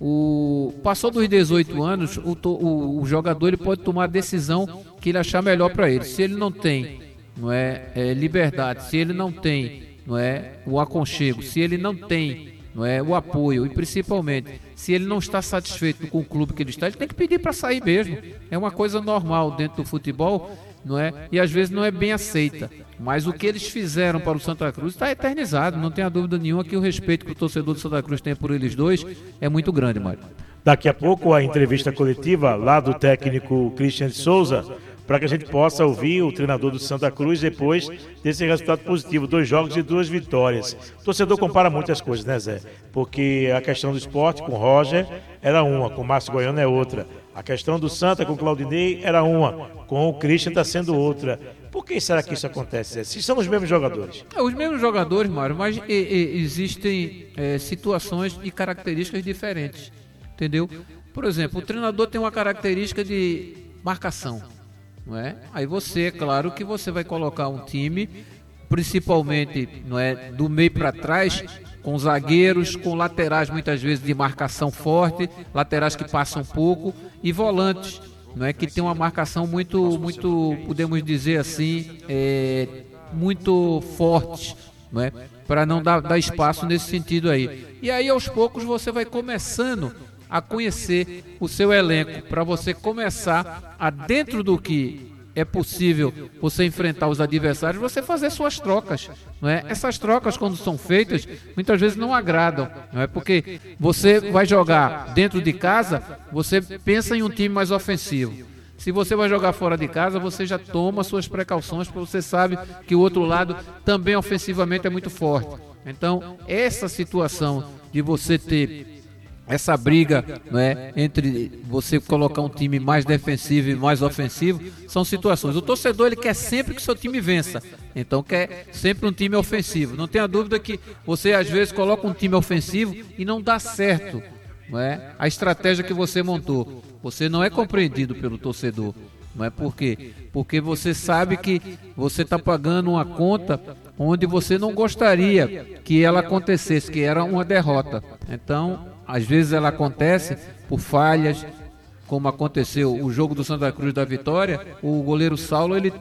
passou dos 18 anos, o jogador ele pode tomar a decisão que ele achar melhor para ele. Se ele não tem, não é, liberdade, se ele não tem, não é, o aconchego, se ele não tem, não é, o apoio e principalmente se ele não está satisfeito com o clube que ele está, ele tem que pedir para sair mesmo. É uma coisa normal dentro do futebol, não é? E às vezes não é bem aceita. Mas o que eles fizeram para o Santa Cruz está eternizado. Não tenha dúvida nenhuma que o respeito que o torcedor do Santa Cruz tem por eles 2 é muito grande, Mário. Daqui a pouco a entrevista coletiva lá do técnico Christian de Souza, para que a gente possa ouvir o treinador do Santa Cruz depois desse resultado positivo, 2 jogos e 2 vitórias. O torcedor compara muitas coisas, né, Zé? Porque a questão do esporte com o Roger era uma, com o Márcio Goiano é outra. A questão do Santa com o Claudinei era uma, com o Christian está sendo outra. Por que será que isso acontece, Zé? Se são os mesmos jogadores. Os mesmos jogadores, Mário, mas existem situações e características diferentes, entendeu? Por exemplo, o treinador tem uma característica de marcação. Não é? Aí você, claro que você vai colocar um time, principalmente, não é, do meio para trás, com zagueiros, com laterais muitas vezes de marcação forte, laterais que passam pouco e volantes, não é, que tem uma marcação muito, podemos dizer assim, muito forte, não é, para não dar espaço nesse sentido aí. E aí, aos poucos, você vai começando a conhecer o seu elenco, para você começar a, dentro do que é possível você enfrentar os adversários, você fazer suas trocas, não é? Essas trocas, quando são feitas, muitas vezes não agradam, não é? Porque você vai jogar dentro de casa, você pensa em um time mais ofensivo. Se você vai jogar fora de casa, você já toma suas precauções, porque você sabe que o outro lado também ofensivamente é muito forte. Então, essa situação de você ter essa briga, né, entre você colocar um time mais defensivo e mais ofensivo, são situações. O torcedor, ele quer sempre que seu time vença, então quer sempre um time ofensivo. Não tenha dúvida que você às vezes coloca um time ofensivo e não dá certo, não é? A estratégia que você montou. Você não é compreendido pelo torcedor. Não é por quê? Porque você sabe que você está pagando uma conta onde você não gostaria que ela acontecesse, que era uma derrota. Então, às vezes ela acontece por falhas, como aconteceu o jogo do Santa Cruz da Vitória. O goleiro Saulo, ele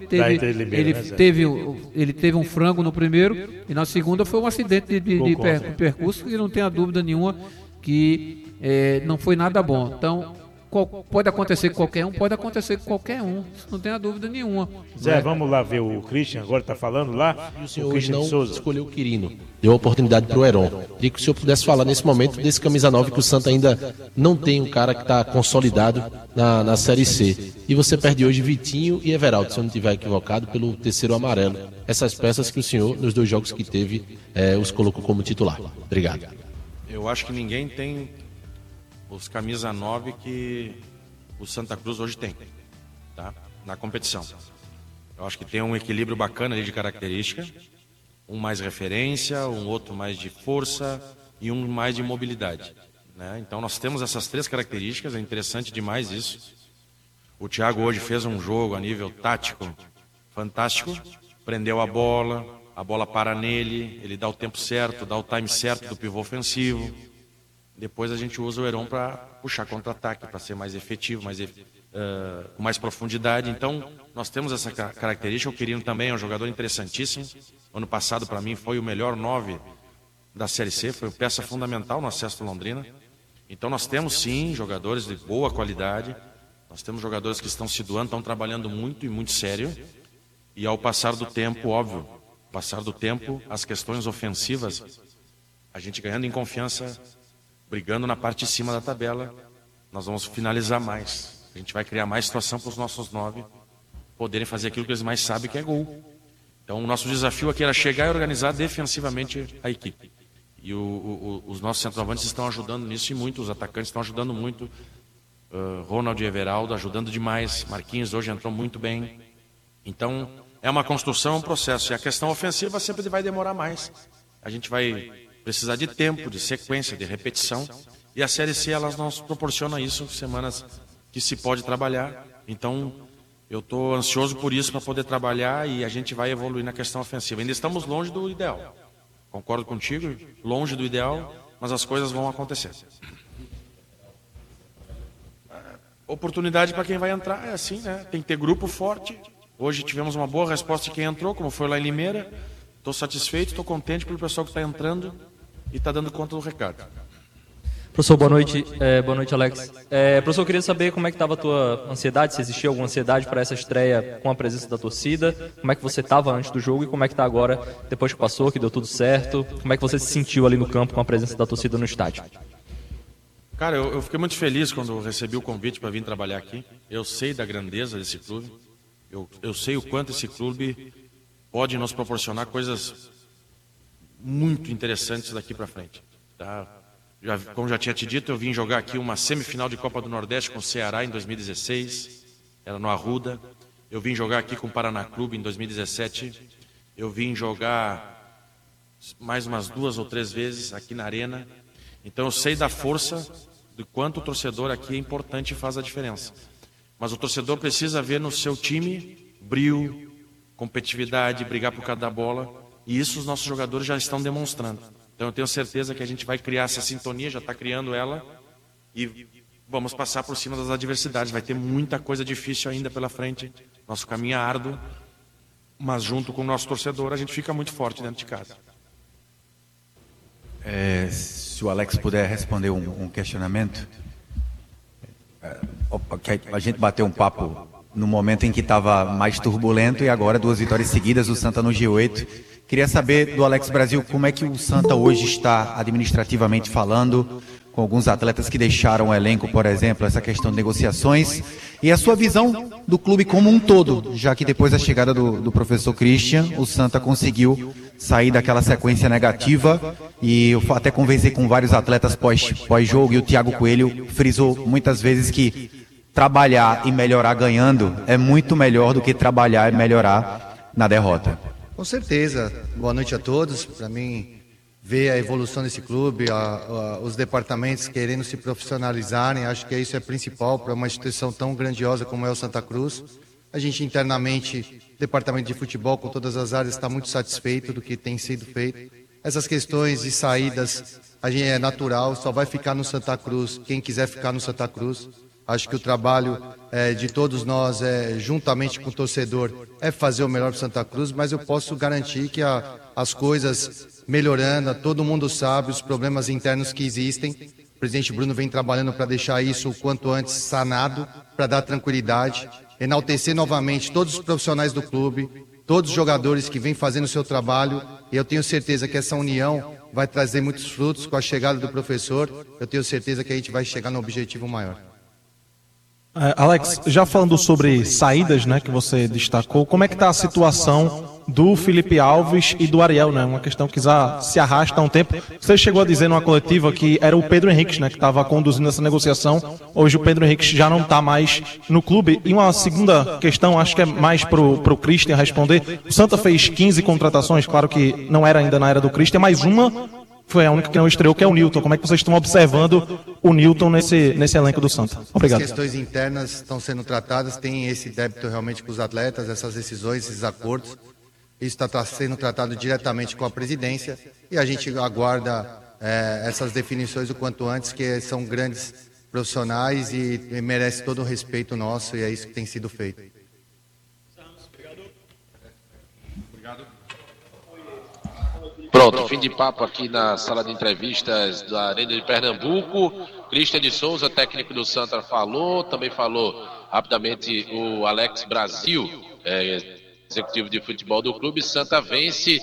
teve um frango no primeiro, e na segunda foi um acidente de percurso, e não tenha dúvida nenhuma que não foi nada bom. Então, pode acontecer com qualquer um, pode acontecer com qualquer um, não tenha dúvida nenhuma. Zé, vamos lá ver o Christian, agora está falando lá. E o senhor hoje não escolheu o Quirino, deu a oportunidade para o Heron. Queria que o senhor pudesse falar nesse momento desse camisa 9, que o Santa ainda não tem um cara que está consolidado na Série C. E você perde hoje Vitinho e Everaldo, se eu não estiver equivocado, pelo terceiro amarelo. Essas peças que o senhor, nos 2 jogos que teve, os colocou como titular. Obrigado. Eu acho que ninguém tem os camisa 9 que o Santa Cruz hoje tem, tá? Na competição. Eu acho que tem um equilíbrio bacana ali de característica, um mais referência, um outro mais de força e um mais de mobilidade, né? Então nós temos essas 3 características, é interessante demais isso. O Thiago hoje fez um jogo a nível tático fantástico, prendeu a bola para nele, ele dá o tempo certo, dá o time certo do pivô ofensivo. Depois a gente usa o Heron para puxar contra-ataque, para ser mais efetivo, com mais profundidade. Então, nós temos essa característica. O Quirino também é um jogador interessantíssimo. Ano passado, para mim, foi o melhor 9 da Série C, foi peça fundamental no acesso do Londrina. Então, nós temos, sim, jogadores de boa qualidade. Nós temos jogadores que estão se doando, estão trabalhando muito e muito sério. E ao passar do tempo, óbvio, as questões ofensivas, a gente ganhando em confiança, brigando na parte de cima da tabela, nós vamos finalizar mais. A gente vai criar mais situação para os nossos 9 poderem fazer aquilo que eles mais sabem, que é gol. Então, o nosso desafio aqui era chegar e organizar defensivamente a equipe. E os nossos centroavantes estão ajudando nisso e muito, os atacantes estão ajudando muito. Ronald e Everaldo ajudando demais. Marquinhos hoje entrou muito bem. Então, é uma construção, um processo. E a questão ofensiva sempre vai demorar mais. A gente vai precisar de tempo, de sequência, de repetição. E a Série C, elas nos proporciona isso, semanas que se pode trabalhar. Então, eu estou ansioso por isso, para poder trabalhar, e a gente vai evoluir na questão ofensiva. Ainda estamos longe do ideal. Concordo contigo, longe do ideal, mas as coisas vão acontecer. Oportunidade para quem vai entrar é assim, né? Tem que ter grupo forte. Hoje tivemos uma boa resposta de quem entrou, como foi lá em Limeira. Estou satisfeito, estou contente pelo pessoal que está entrando e está dando conta do recado. Professor, boa noite. Boa noite, Alex. Professor, eu queria saber como é que estava a tua ansiedade, se existia alguma ansiedade para essa estreia com a presença da torcida, como é que você estava antes do jogo e como é que está agora, depois que passou, que deu tudo certo, como é que você se sentiu ali no campo com a presença da torcida no estádio? Cara, eu fiquei muito feliz quando recebi o convite para vir trabalhar aqui. Eu sei da grandeza desse clube, eu sei o quanto esse clube pode nos proporcionar coisas muito interessantes daqui para frente, tá? Como já tinha te dito, eu vim jogar aqui uma semifinal de Copa do Nordeste com o Ceará em 2016, era no Arruda. Eu vim jogar aqui com o Paraná Clube em 2017. Eu vim jogar mais umas 2 ou 3 vezes aqui na Arena. Então eu sei da força, do quanto o torcedor aqui é importante e faz a diferença. Mas o torcedor precisa ver no seu time brio, competitividade, brigar por cada bola. E isso os nossos jogadores já estão demonstrando. Então eu tenho certeza que a gente vai criar essa sintonia, já está criando ela, e vamos passar por cima das adversidades. Vai ter muita coisa difícil ainda pela frente. Nosso caminho é árduo, mas junto com o nosso torcedor a gente fica muito forte dentro de casa. Se o Alex puder responder um questionamento. A gente bateu um papo no momento em que estava mais turbulento e agora 2 vitórias seguidas, o Santa no G8. Queria saber do Alex Brasil como é que o Santa hoje está administrativamente falando, com alguns atletas que deixaram o elenco, por exemplo, essa questão de negociações, e a sua visão do clube como um todo, já que depois da chegada do professor Christian, o Santa conseguiu sair daquela sequência negativa, e eu até conversei com vários atletas pós-jogo, e o Thiago Coelho frisou muitas vezes que trabalhar e melhorar ganhando é muito melhor do que trabalhar e melhorar na derrota. Com certeza. Boa noite a todos. Para mim, ver a evolução desse clube, os departamentos querendo se profissionalizarem, acho que isso é principal para uma instituição tão grandiosa como é o Santa Cruz. A gente internamente, departamento de futebol, com todas as áreas, está muito satisfeito do que tem sido feito. Essas questões de saídas, a gente é natural, só vai ficar no Santa Cruz quem quiser ficar no Santa Cruz. Acho que o trabalho de todos nós, juntamente com o torcedor, é fazer o melhor para Santa Cruz, mas eu posso garantir que as coisas melhorando, todo mundo sabe os problemas internos que existem. O presidente Bruno vem trabalhando para deixar isso o quanto antes sanado, para dar tranquilidade, enaltecer novamente todos os profissionais do clube, todos os jogadores que vêm fazendo o seu trabalho, e eu tenho certeza que essa união vai trazer muitos frutos com a chegada do professor. Eu tenho certeza que a gente vai chegar no objetivo maior. Alex, já falando sobre saídas, né, que você destacou, como é que está a situação do Felipe Alves e do Ariel, né? Uma questão que já se arrasta há um tempo. Você chegou a dizer numa coletiva que era o Pedro Henrique, né, que estava conduzindo essa negociação. Hoje o Pedro Henrique já não está mais no clube. E uma segunda questão, acho que é mais pro Christian responder. O Santa fez 15 contratações, claro que não era ainda na era do Christian, mas uma foi a única que não estreou, que é o Newton. Como é que vocês estão observando o Newton nesse elenco do Santa? Obrigado. As questões internas estão sendo tratadas, tem esse débito realmente com os atletas, essas decisões, esses acordos. Isso está sendo tratado diretamente com a presidência e a gente aguarda essas definições o quanto antes, que são grandes profissionais e merece todo o respeito nosso, e é isso que tem sido feito. Pronto, fim de papo aqui na sala de entrevistas da Arena de Pernambuco. Christian de Souza, técnico do Santa, também falou rapidamente o Alex Brasil, executivo de futebol do clube. Santa vence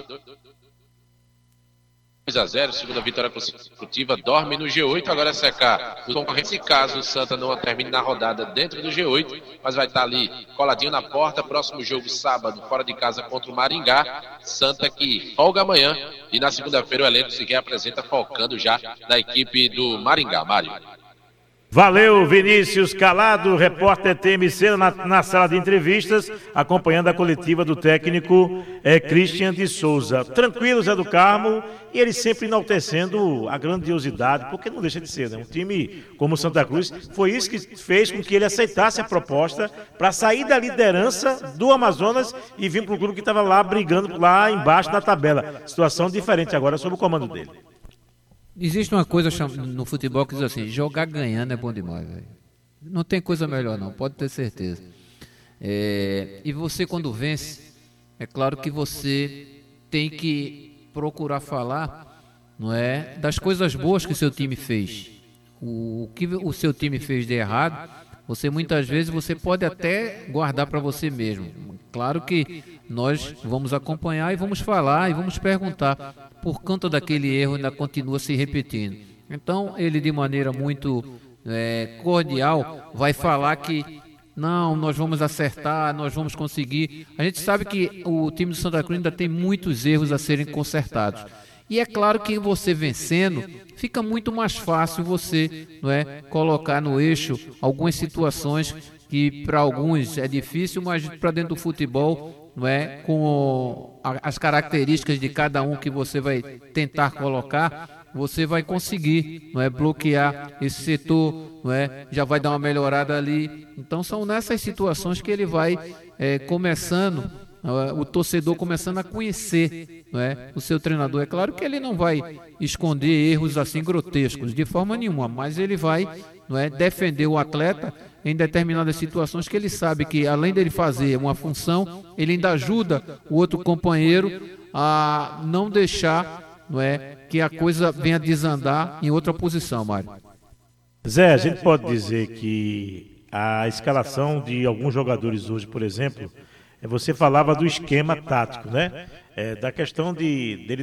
2-0, segunda vitória consecutiva, dorme no G8, agora é secar os concorrentes. Se caso o Santa não termine na rodada dentro do G8, mas vai estar ali coladinho na porta. Próximo jogo sábado, fora de casa contra o Maringá. Santa que folga amanhã e na segunda-feira o elenco se reapresenta focando já na equipe do Maringá. Mário. Valeu, Vinícius Calado, repórter TMC na sala de entrevistas, acompanhando a coletiva do técnico Christian de Souza. Tranquilo, Zé do Carmo, e ele sempre enaltecendo a grandiosidade, porque não deixa de ser, né? Um time como o Santa Cruz, foi isso que fez com que ele aceitasse a proposta para sair da liderança do Amazonas e vir para um clube que estava lá brigando lá embaixo na tabela. Situação diferente agora sob o comando dele. Existe uma coisa no futebol que diz assim: jogar ganhando é bom demais, véio. Não tem coisa melhor não, pode ter certeza. E você, quando vence, é claro que você tem que procurar falar, não é, das coisas boas que o seu time fez. O que o seu time fez de errado, você muitas vezes você pode até guardar para você mesmo. Claro que nós vamos acompanhar e vamos falar e vamos perguntar por conta daquele erro ainda continua se repetindo. Então ele, de maneira muito cordial, vai falar que não, nós vamos acertar, nós vamos conseguir. A gente sabe que o time do Santa Cruz ainda tem muitos erros a serem consertados. E é claro que você vencendo, fica muito mais fácil você, colocar no eixo algumas situações que para alguns é difícil, mas para dentro do futebol, com as características de cada um que você vai tentar colocar, você vai conseguir, bloquear esse setor, já vai dar uma melhorada ali. Então são nessas situações que ele vai começando, o torcedor começando a conhecer, o seu treinador. É claro que ele não vai esconder erros assim grotescos de forma nenhuma, mas ele vai defender o atleta em determinadas situações que ele sabe que, além dele fazer uma função, ele ainda ajuda o outro companheiro a não deixar não é, que a coisa venha desandar em outra posição, Mário. Zé, a gente pode dizer que a escalação de alguns jogadores hoje, por exemplo, você falava do esquema tático, né? Da questão dele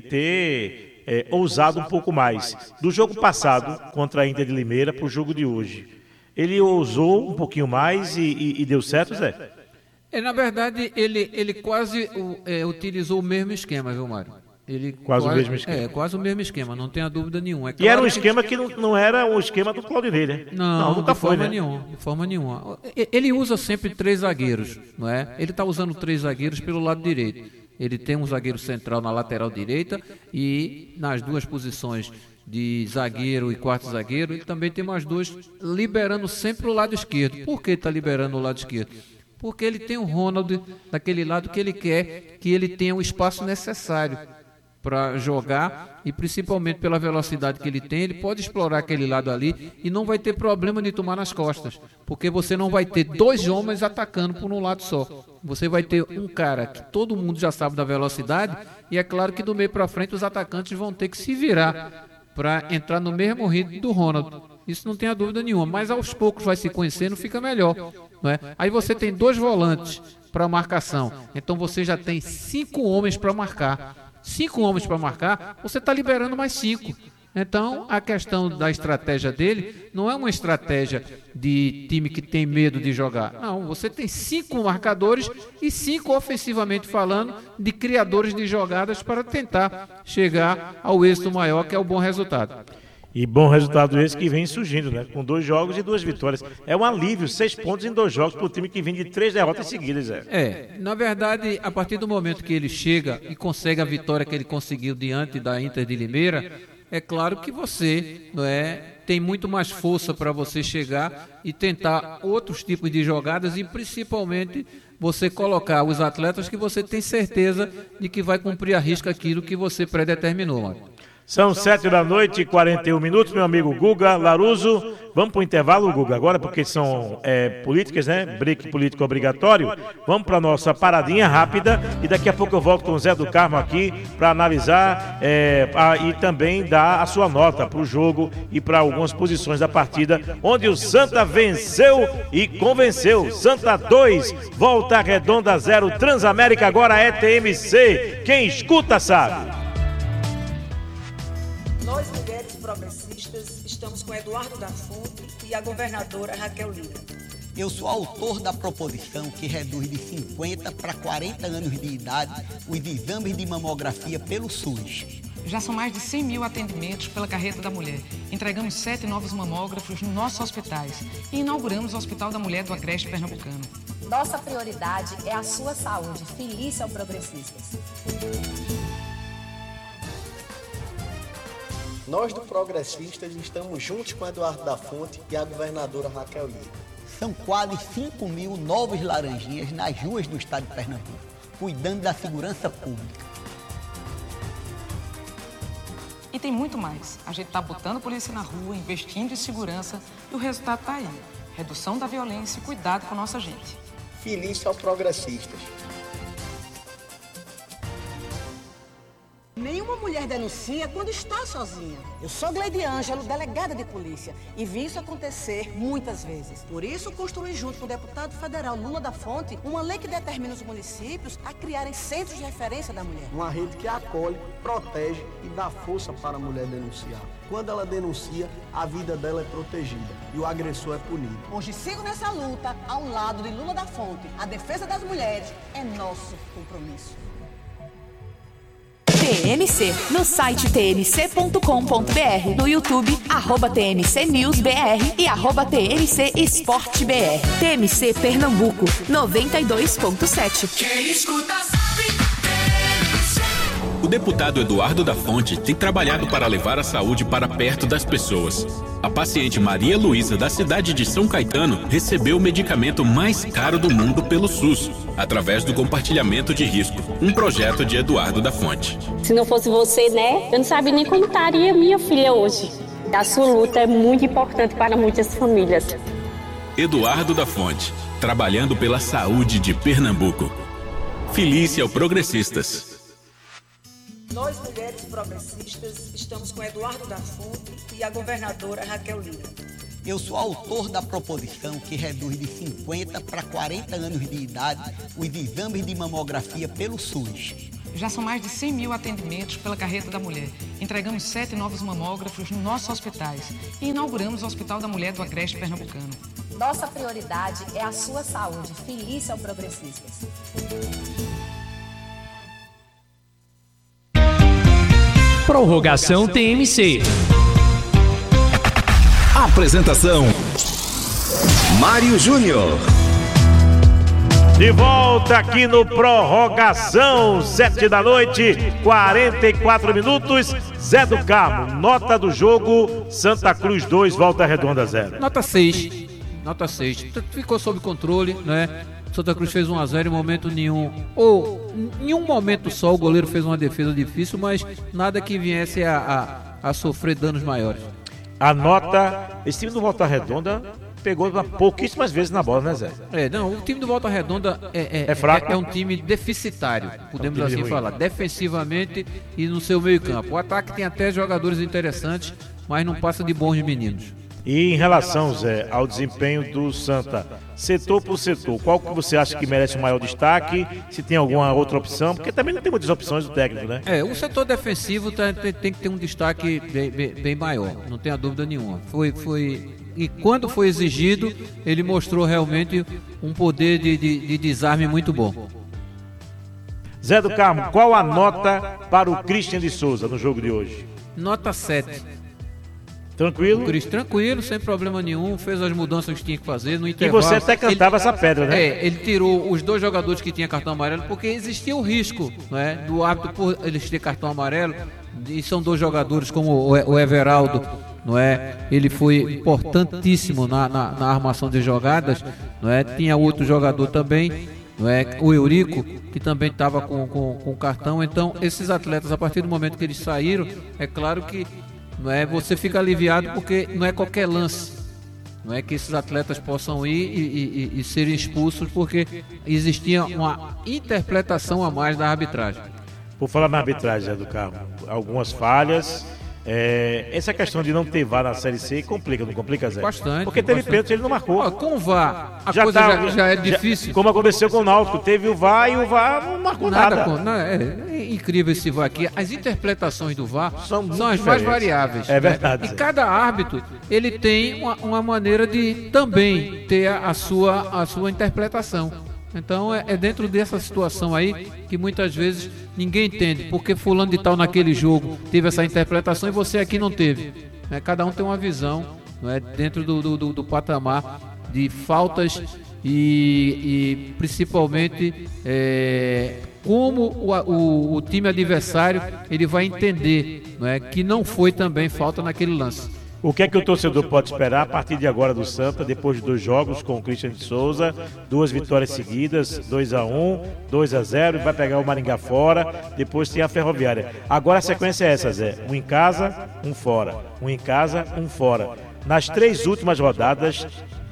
ter ousado um pouco mais. Do jogo passado contra a Inter de Limeira para o jogo de hoje, ele ousou um pouquinho mais e deu certo, Zé? Na verdade, ele quase utilizou o mesmo esquema, viu, Mário? Quase o mesmo esquema. Quase o mesmo esquema, não tenha dúvida nenhuma. Claro, e era um esquema que não era o esquema do Claudinei, né? Não, nunca foi, né? De forma nenhuma. Ele usa sempre 3 zagueiros, não é? Ele está usando 3 zagueiros pelo lado direito. Ele tem um zagueiro central na lateral direita e nas 2 posições de zagueiro e quarto zagueiro, ele também tem mais 2, liberando sempre o lado esquerdo. Por que está liberando o lado esquerdo? Porque ele tem o Ronald daquele lado que ele quer que ele tenha o espaço necessário para jogar, e principalmente pela velocidade que ele tem, ele pode explorar aquele lado ali e não vai ter problema de tomar nas costas, porque você não vai ter 2 homens atacando por um lado só. Você vai ter um cara que todo mundo já sabe da velocidade, e é claro que do meio para frente os atacantes vão ter que se virar para entrar no mesmo ritmo do Ronald. Isso não tenha dúvida nenhuma, mas aos poucos vai se conhecendo, fica melhor, não é? Aí você tem 2 volantes para marcação, então você já tem 5 homens para marcar. 5 homens para marcar, você está liberando mais 5. Então, a questão da estratégia dele não é uma estratégia de time que tem medo de jogar. Não, você tem 5 marcadores e 5, ofensivamente falando, de criadores de jogadas para tentar chegar ao êxito maior, que é o bom resultado. E bom resultado esse que vem surgindo, né? Com 2 jogos e 2 vitórias. É um alívio, 6 pontos em 2 jogos para o time que vem de 3 derrotas seguidas, Zé. Na verdade, a partir do momento que ele chega e consegue a vitória que ele conseguiu diante da Inter de Limeira, é claro que você, não é, tem muito mais força para você chegar e tentar outros tipos de jogadas e principalmente você colocar os atletas que você tem certeza de que vai cumprir a risca aquilo que você predeterminou, mano. São 7h41, meu amigo Guga Laruso. Vamos para o intervalo, Guga, agora, porque são políticas, né? Break político obrigatório. Vamos para a nossa paradinha rápida e daqui a pouco eu volto com o Zé do Carmo aqui para analisar e também dar a sua nota para o jogo e para algumas posições da partida, onde o Santa venceu e convenceu. Santa 2, Volta Redonda 0, Transamérica agora é TMC. Quem escuta sabe. Nós, mulheres progressistas, estamos com Eduardo da Fonte e a governadora Raquel Lira. Eu sou autor da proposição que reduz de 50 para 40 anos de idade os exames de mamografia pelo SUS. Já são mais de 100 mil atendimentos pela Carreta da Mulher. Entregamos 7 novos mamógrafos nos nossos hospitais e inauguramos o Hospital da Mulher do Agreste Pernambucano. Nossa prioridade é a sua saúde. Felícia ao Progressistas. Nós do Progressistas estamos juntos com Eduardo da Fonte e a governadora Raquel Lira. São quase 5 mil novos laranjinhas nas ruas do estado de Pernambuco, cuidando da segurança pública. E tem muito mais. A gente está botando a polícia na rua, investindo em segurança e o resultado está aí. Redução da violência e cuidado com a nossa gente. Felícia ao Progressistas. Nenhuma mulher denuncia quando está sozinha. Eu sou Gleide Ângelo, delegada de polícia, e vi isso acontecer muitas vezes. Por isso, construí junto com o deputado federal Lula da Fonte uma lei que determina os municípios a criarem centros de referência da mulher. Uma rede que acolhe, protege e dá força para a mulher denunciar. Quando ela denuncia, a vida dela é protegida e o agressor é punido. Hoje sigo nessa luta ao lado de Lula da Fonte. A defesa das mulheres é nosso compromisso. TMC, no site tmc.com.br, no YouTube, @TMCNewsBR e @TMCEsporteBR. TMC Pernambuco, 92.7. Quem escuta sabe. O deputado Eduardo da Fonte tem trabalhado para levar a saúde para perto das pessoas. A paciente Maria Luísa, da cidade de São Caetano, recebeu o medicamento mais caro do mundo pelo SUS, através do compartilhamento de risco, um projeto de Eduardo da Fonte. Se não fosse você, né, eu não sabia nem como estaria minha filha hoje. A sua luta é muito importante para muitas famílias. Eduardo da Fonte, trabalhando pela saúde de Pernambuco. Felícia ao Progressistas. Nós, mulheres progressistas, estamos com Eduardo da Fonte e a governadora Raquel Lira. Eu sou autor da proposição que reduz de 50 para 40 anos de idade os exames de mamografia pelo SUS. Já são mais de 100 mil atendimentos pela Carreta da Mulher. Entregamos 7 novos mamógrafos nos nossos hospitais e inauguramos o Hospital da Mulher do Agreste Pernambucano. Nossa prioridade é a sua saúde. Felícia ao Progressistas. Prorrogação TMC. Apresentação: Mário Júnior. De volta aqui no Prorrogação, 7 da noite, 44 minutos. Zé do Carmo, nota do jogo: Santa Cruz 2, Volta Redonda 0. Nota 6. Nota 6. Ficou sob controle, né? Santa Cruz fez 1-0 em momento nenhum. Ou em um momento só o goleiro fez uma defesa difícil, mas nada que viesse a sofrer danos maiores. A nota, esse time do Volta Redonda pegou pouquíssimas vezes na bola, né, Zé? Não, o time do Volta Redonda é fraco. É um time deficitário, podemos assim ruim. Falar, defensivamente e no seu meio campo. O ataque tem até jogadores interessantes, mas não passa de bons meninos. E em relação, Zé, ao desempenho do Santa, setor por setor, qual que você acha que merece o maior destaque? Se tem alguma outra opção? Porque também não tem muitas opções do técnico, né? O setor defensivo tem que ter um destaque bem maior, não tenha dúvida nenhuma. E quando foi exigido, ele mostrou realmente um poder de desarme muito bom. Zé do Carmo, qual a nota para o Christian de Souza no jogo de hoje? Nota 7. Tranquilo? Tranquilo, sem problema nenhum, fez as mudanças que tinha que fazer no intervalo. E você até cantava essa pedra, né? Ele tirou os 2 jogadores que tinham cartão amarelo, porque existia o risco, né, do árbitro por eles ter cartão amarelo, e são 2 jogadores como o Everaldo, não é? Ele foi importantíssimo na armação de jogadas, não é? Tinha outro jogador também, não é? O Eurico, que também estava com cartão. Então, esses atletas, a partir do momento que eles saíram, é claro que não é, você fica aliviado, porque não é qualquer lance, não é que esses atletas possam ir e serem expulsos, porque existia uma interpretação a mais da arbitragem. Por falar na arbitragem, Zé do Carmo, algumas falhas. Essa questão de não ter VAR na Série C complica, não complica, Zé? Bastante. Porque teve pênalti, ele não marcou. Com o VAR, a coisa já é difícil. Como aconteceu com o Náutico, teve o VAR e o VAR não marcou nada. É incrível esse VAR aqui. As interpretações do VAR são as mais variáveis. É verdade. E cada árbitro, ele tem uma maneira de também ter a sua interpretação. Então é dentro dessa situação aí que muitas vezes ninguém entende, porque fulano de tal naquele jogo teve essa interpretação e você aqui não teve. Cada um tem uma visão, não é, dentro do patamar de faltas e principalmente como o time adversário ele vai entender, não é, que não foi também falta naquele lance. O que é que o torcedor pode esperar a partir de agora do Santa, depois de 2 jogos com o Christian de Souza, 2 vitórias seguidas, 2-1, 2-0, vai pegar o Maringá fora, depois tem a Ferroviária. Agora a sequência é essa, Zé, 1 em casa, 1 fora, 1 em casa, 1 fora. Nas 3 últimas rodadas,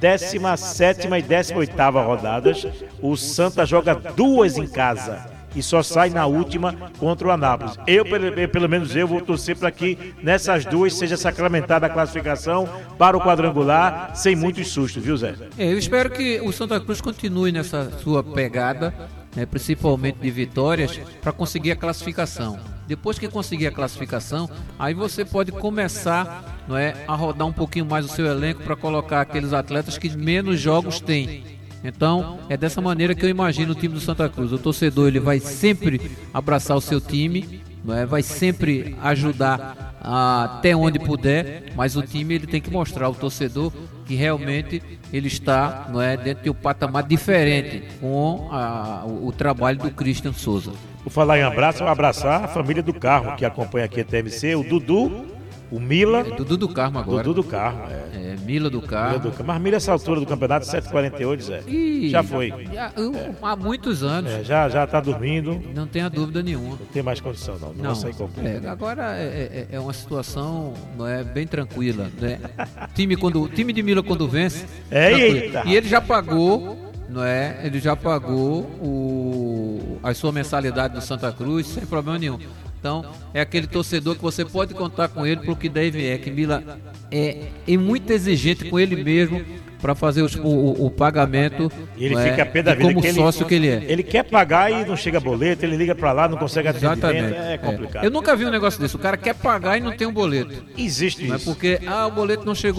17ª e 18ª rodadas, o Santa joga 2 em casa e só sai na última contra o Anápolis. Pelo menos eu vou torcer para que nessas 2 seja sacramentada a classificação para o quadrangular sem muitos sustos, viu, Zé? Eu espero que o Santa Cruz continue nessa sua pegada, principalmente de vitórias, para conseguir a classificação. Depois que conseguir a classificação, aí você pode começar, não é, a rodar um pouquinho mais o seu elenco para colocar aqueles atletas que menos jogos têm. Então, é dessa maneira que eu imagino o time do Santa Cruz. O torcedor ele vai sempre abraçar o seu time, não é? Vai sempre ajudar até onde puder, mas o time ele tem que mostrar ao torcedor que realmente ele está, não é, dentro de um patamar diferente com o trabalho do Christian Souza. Por falar em abraço, eu vou abraçar a família do Carmo que acompanha aqui a TMC, o Dudu, o Mila. Dudu do Carmo agora. Dudu do Carmo, Mila do Carmo. Mas Mila essa altura do campeonato, 7h48, Zé. Já foi. Há muitos anos. Já tá dormindo. Não tenha dúvida nenhuma. Não tem mais condição, não. Não sai completo. Agora é uma situação, não é, bem tranquila, né? O time de Mila quando vence. Eita. E ele já pagou, não é? Ele já pagou a sua mensalidade do Santa Cruz sem problema nenhum. Então, é aquele torcedor que você pode contar com ele pro que deve é. Que Mila é muito exigente com ele mesmo para fazer o pagamento. E ele fica a pé da vida, como sócio que ele é. Ele quer pagar e não chega boleto, ele liga para lá, não consegue atendimento, é complicado. Eu nunca vi um negócio desse. O cara quer pagar e não tem um boleto. Existe isso. Porque o boleto não chegou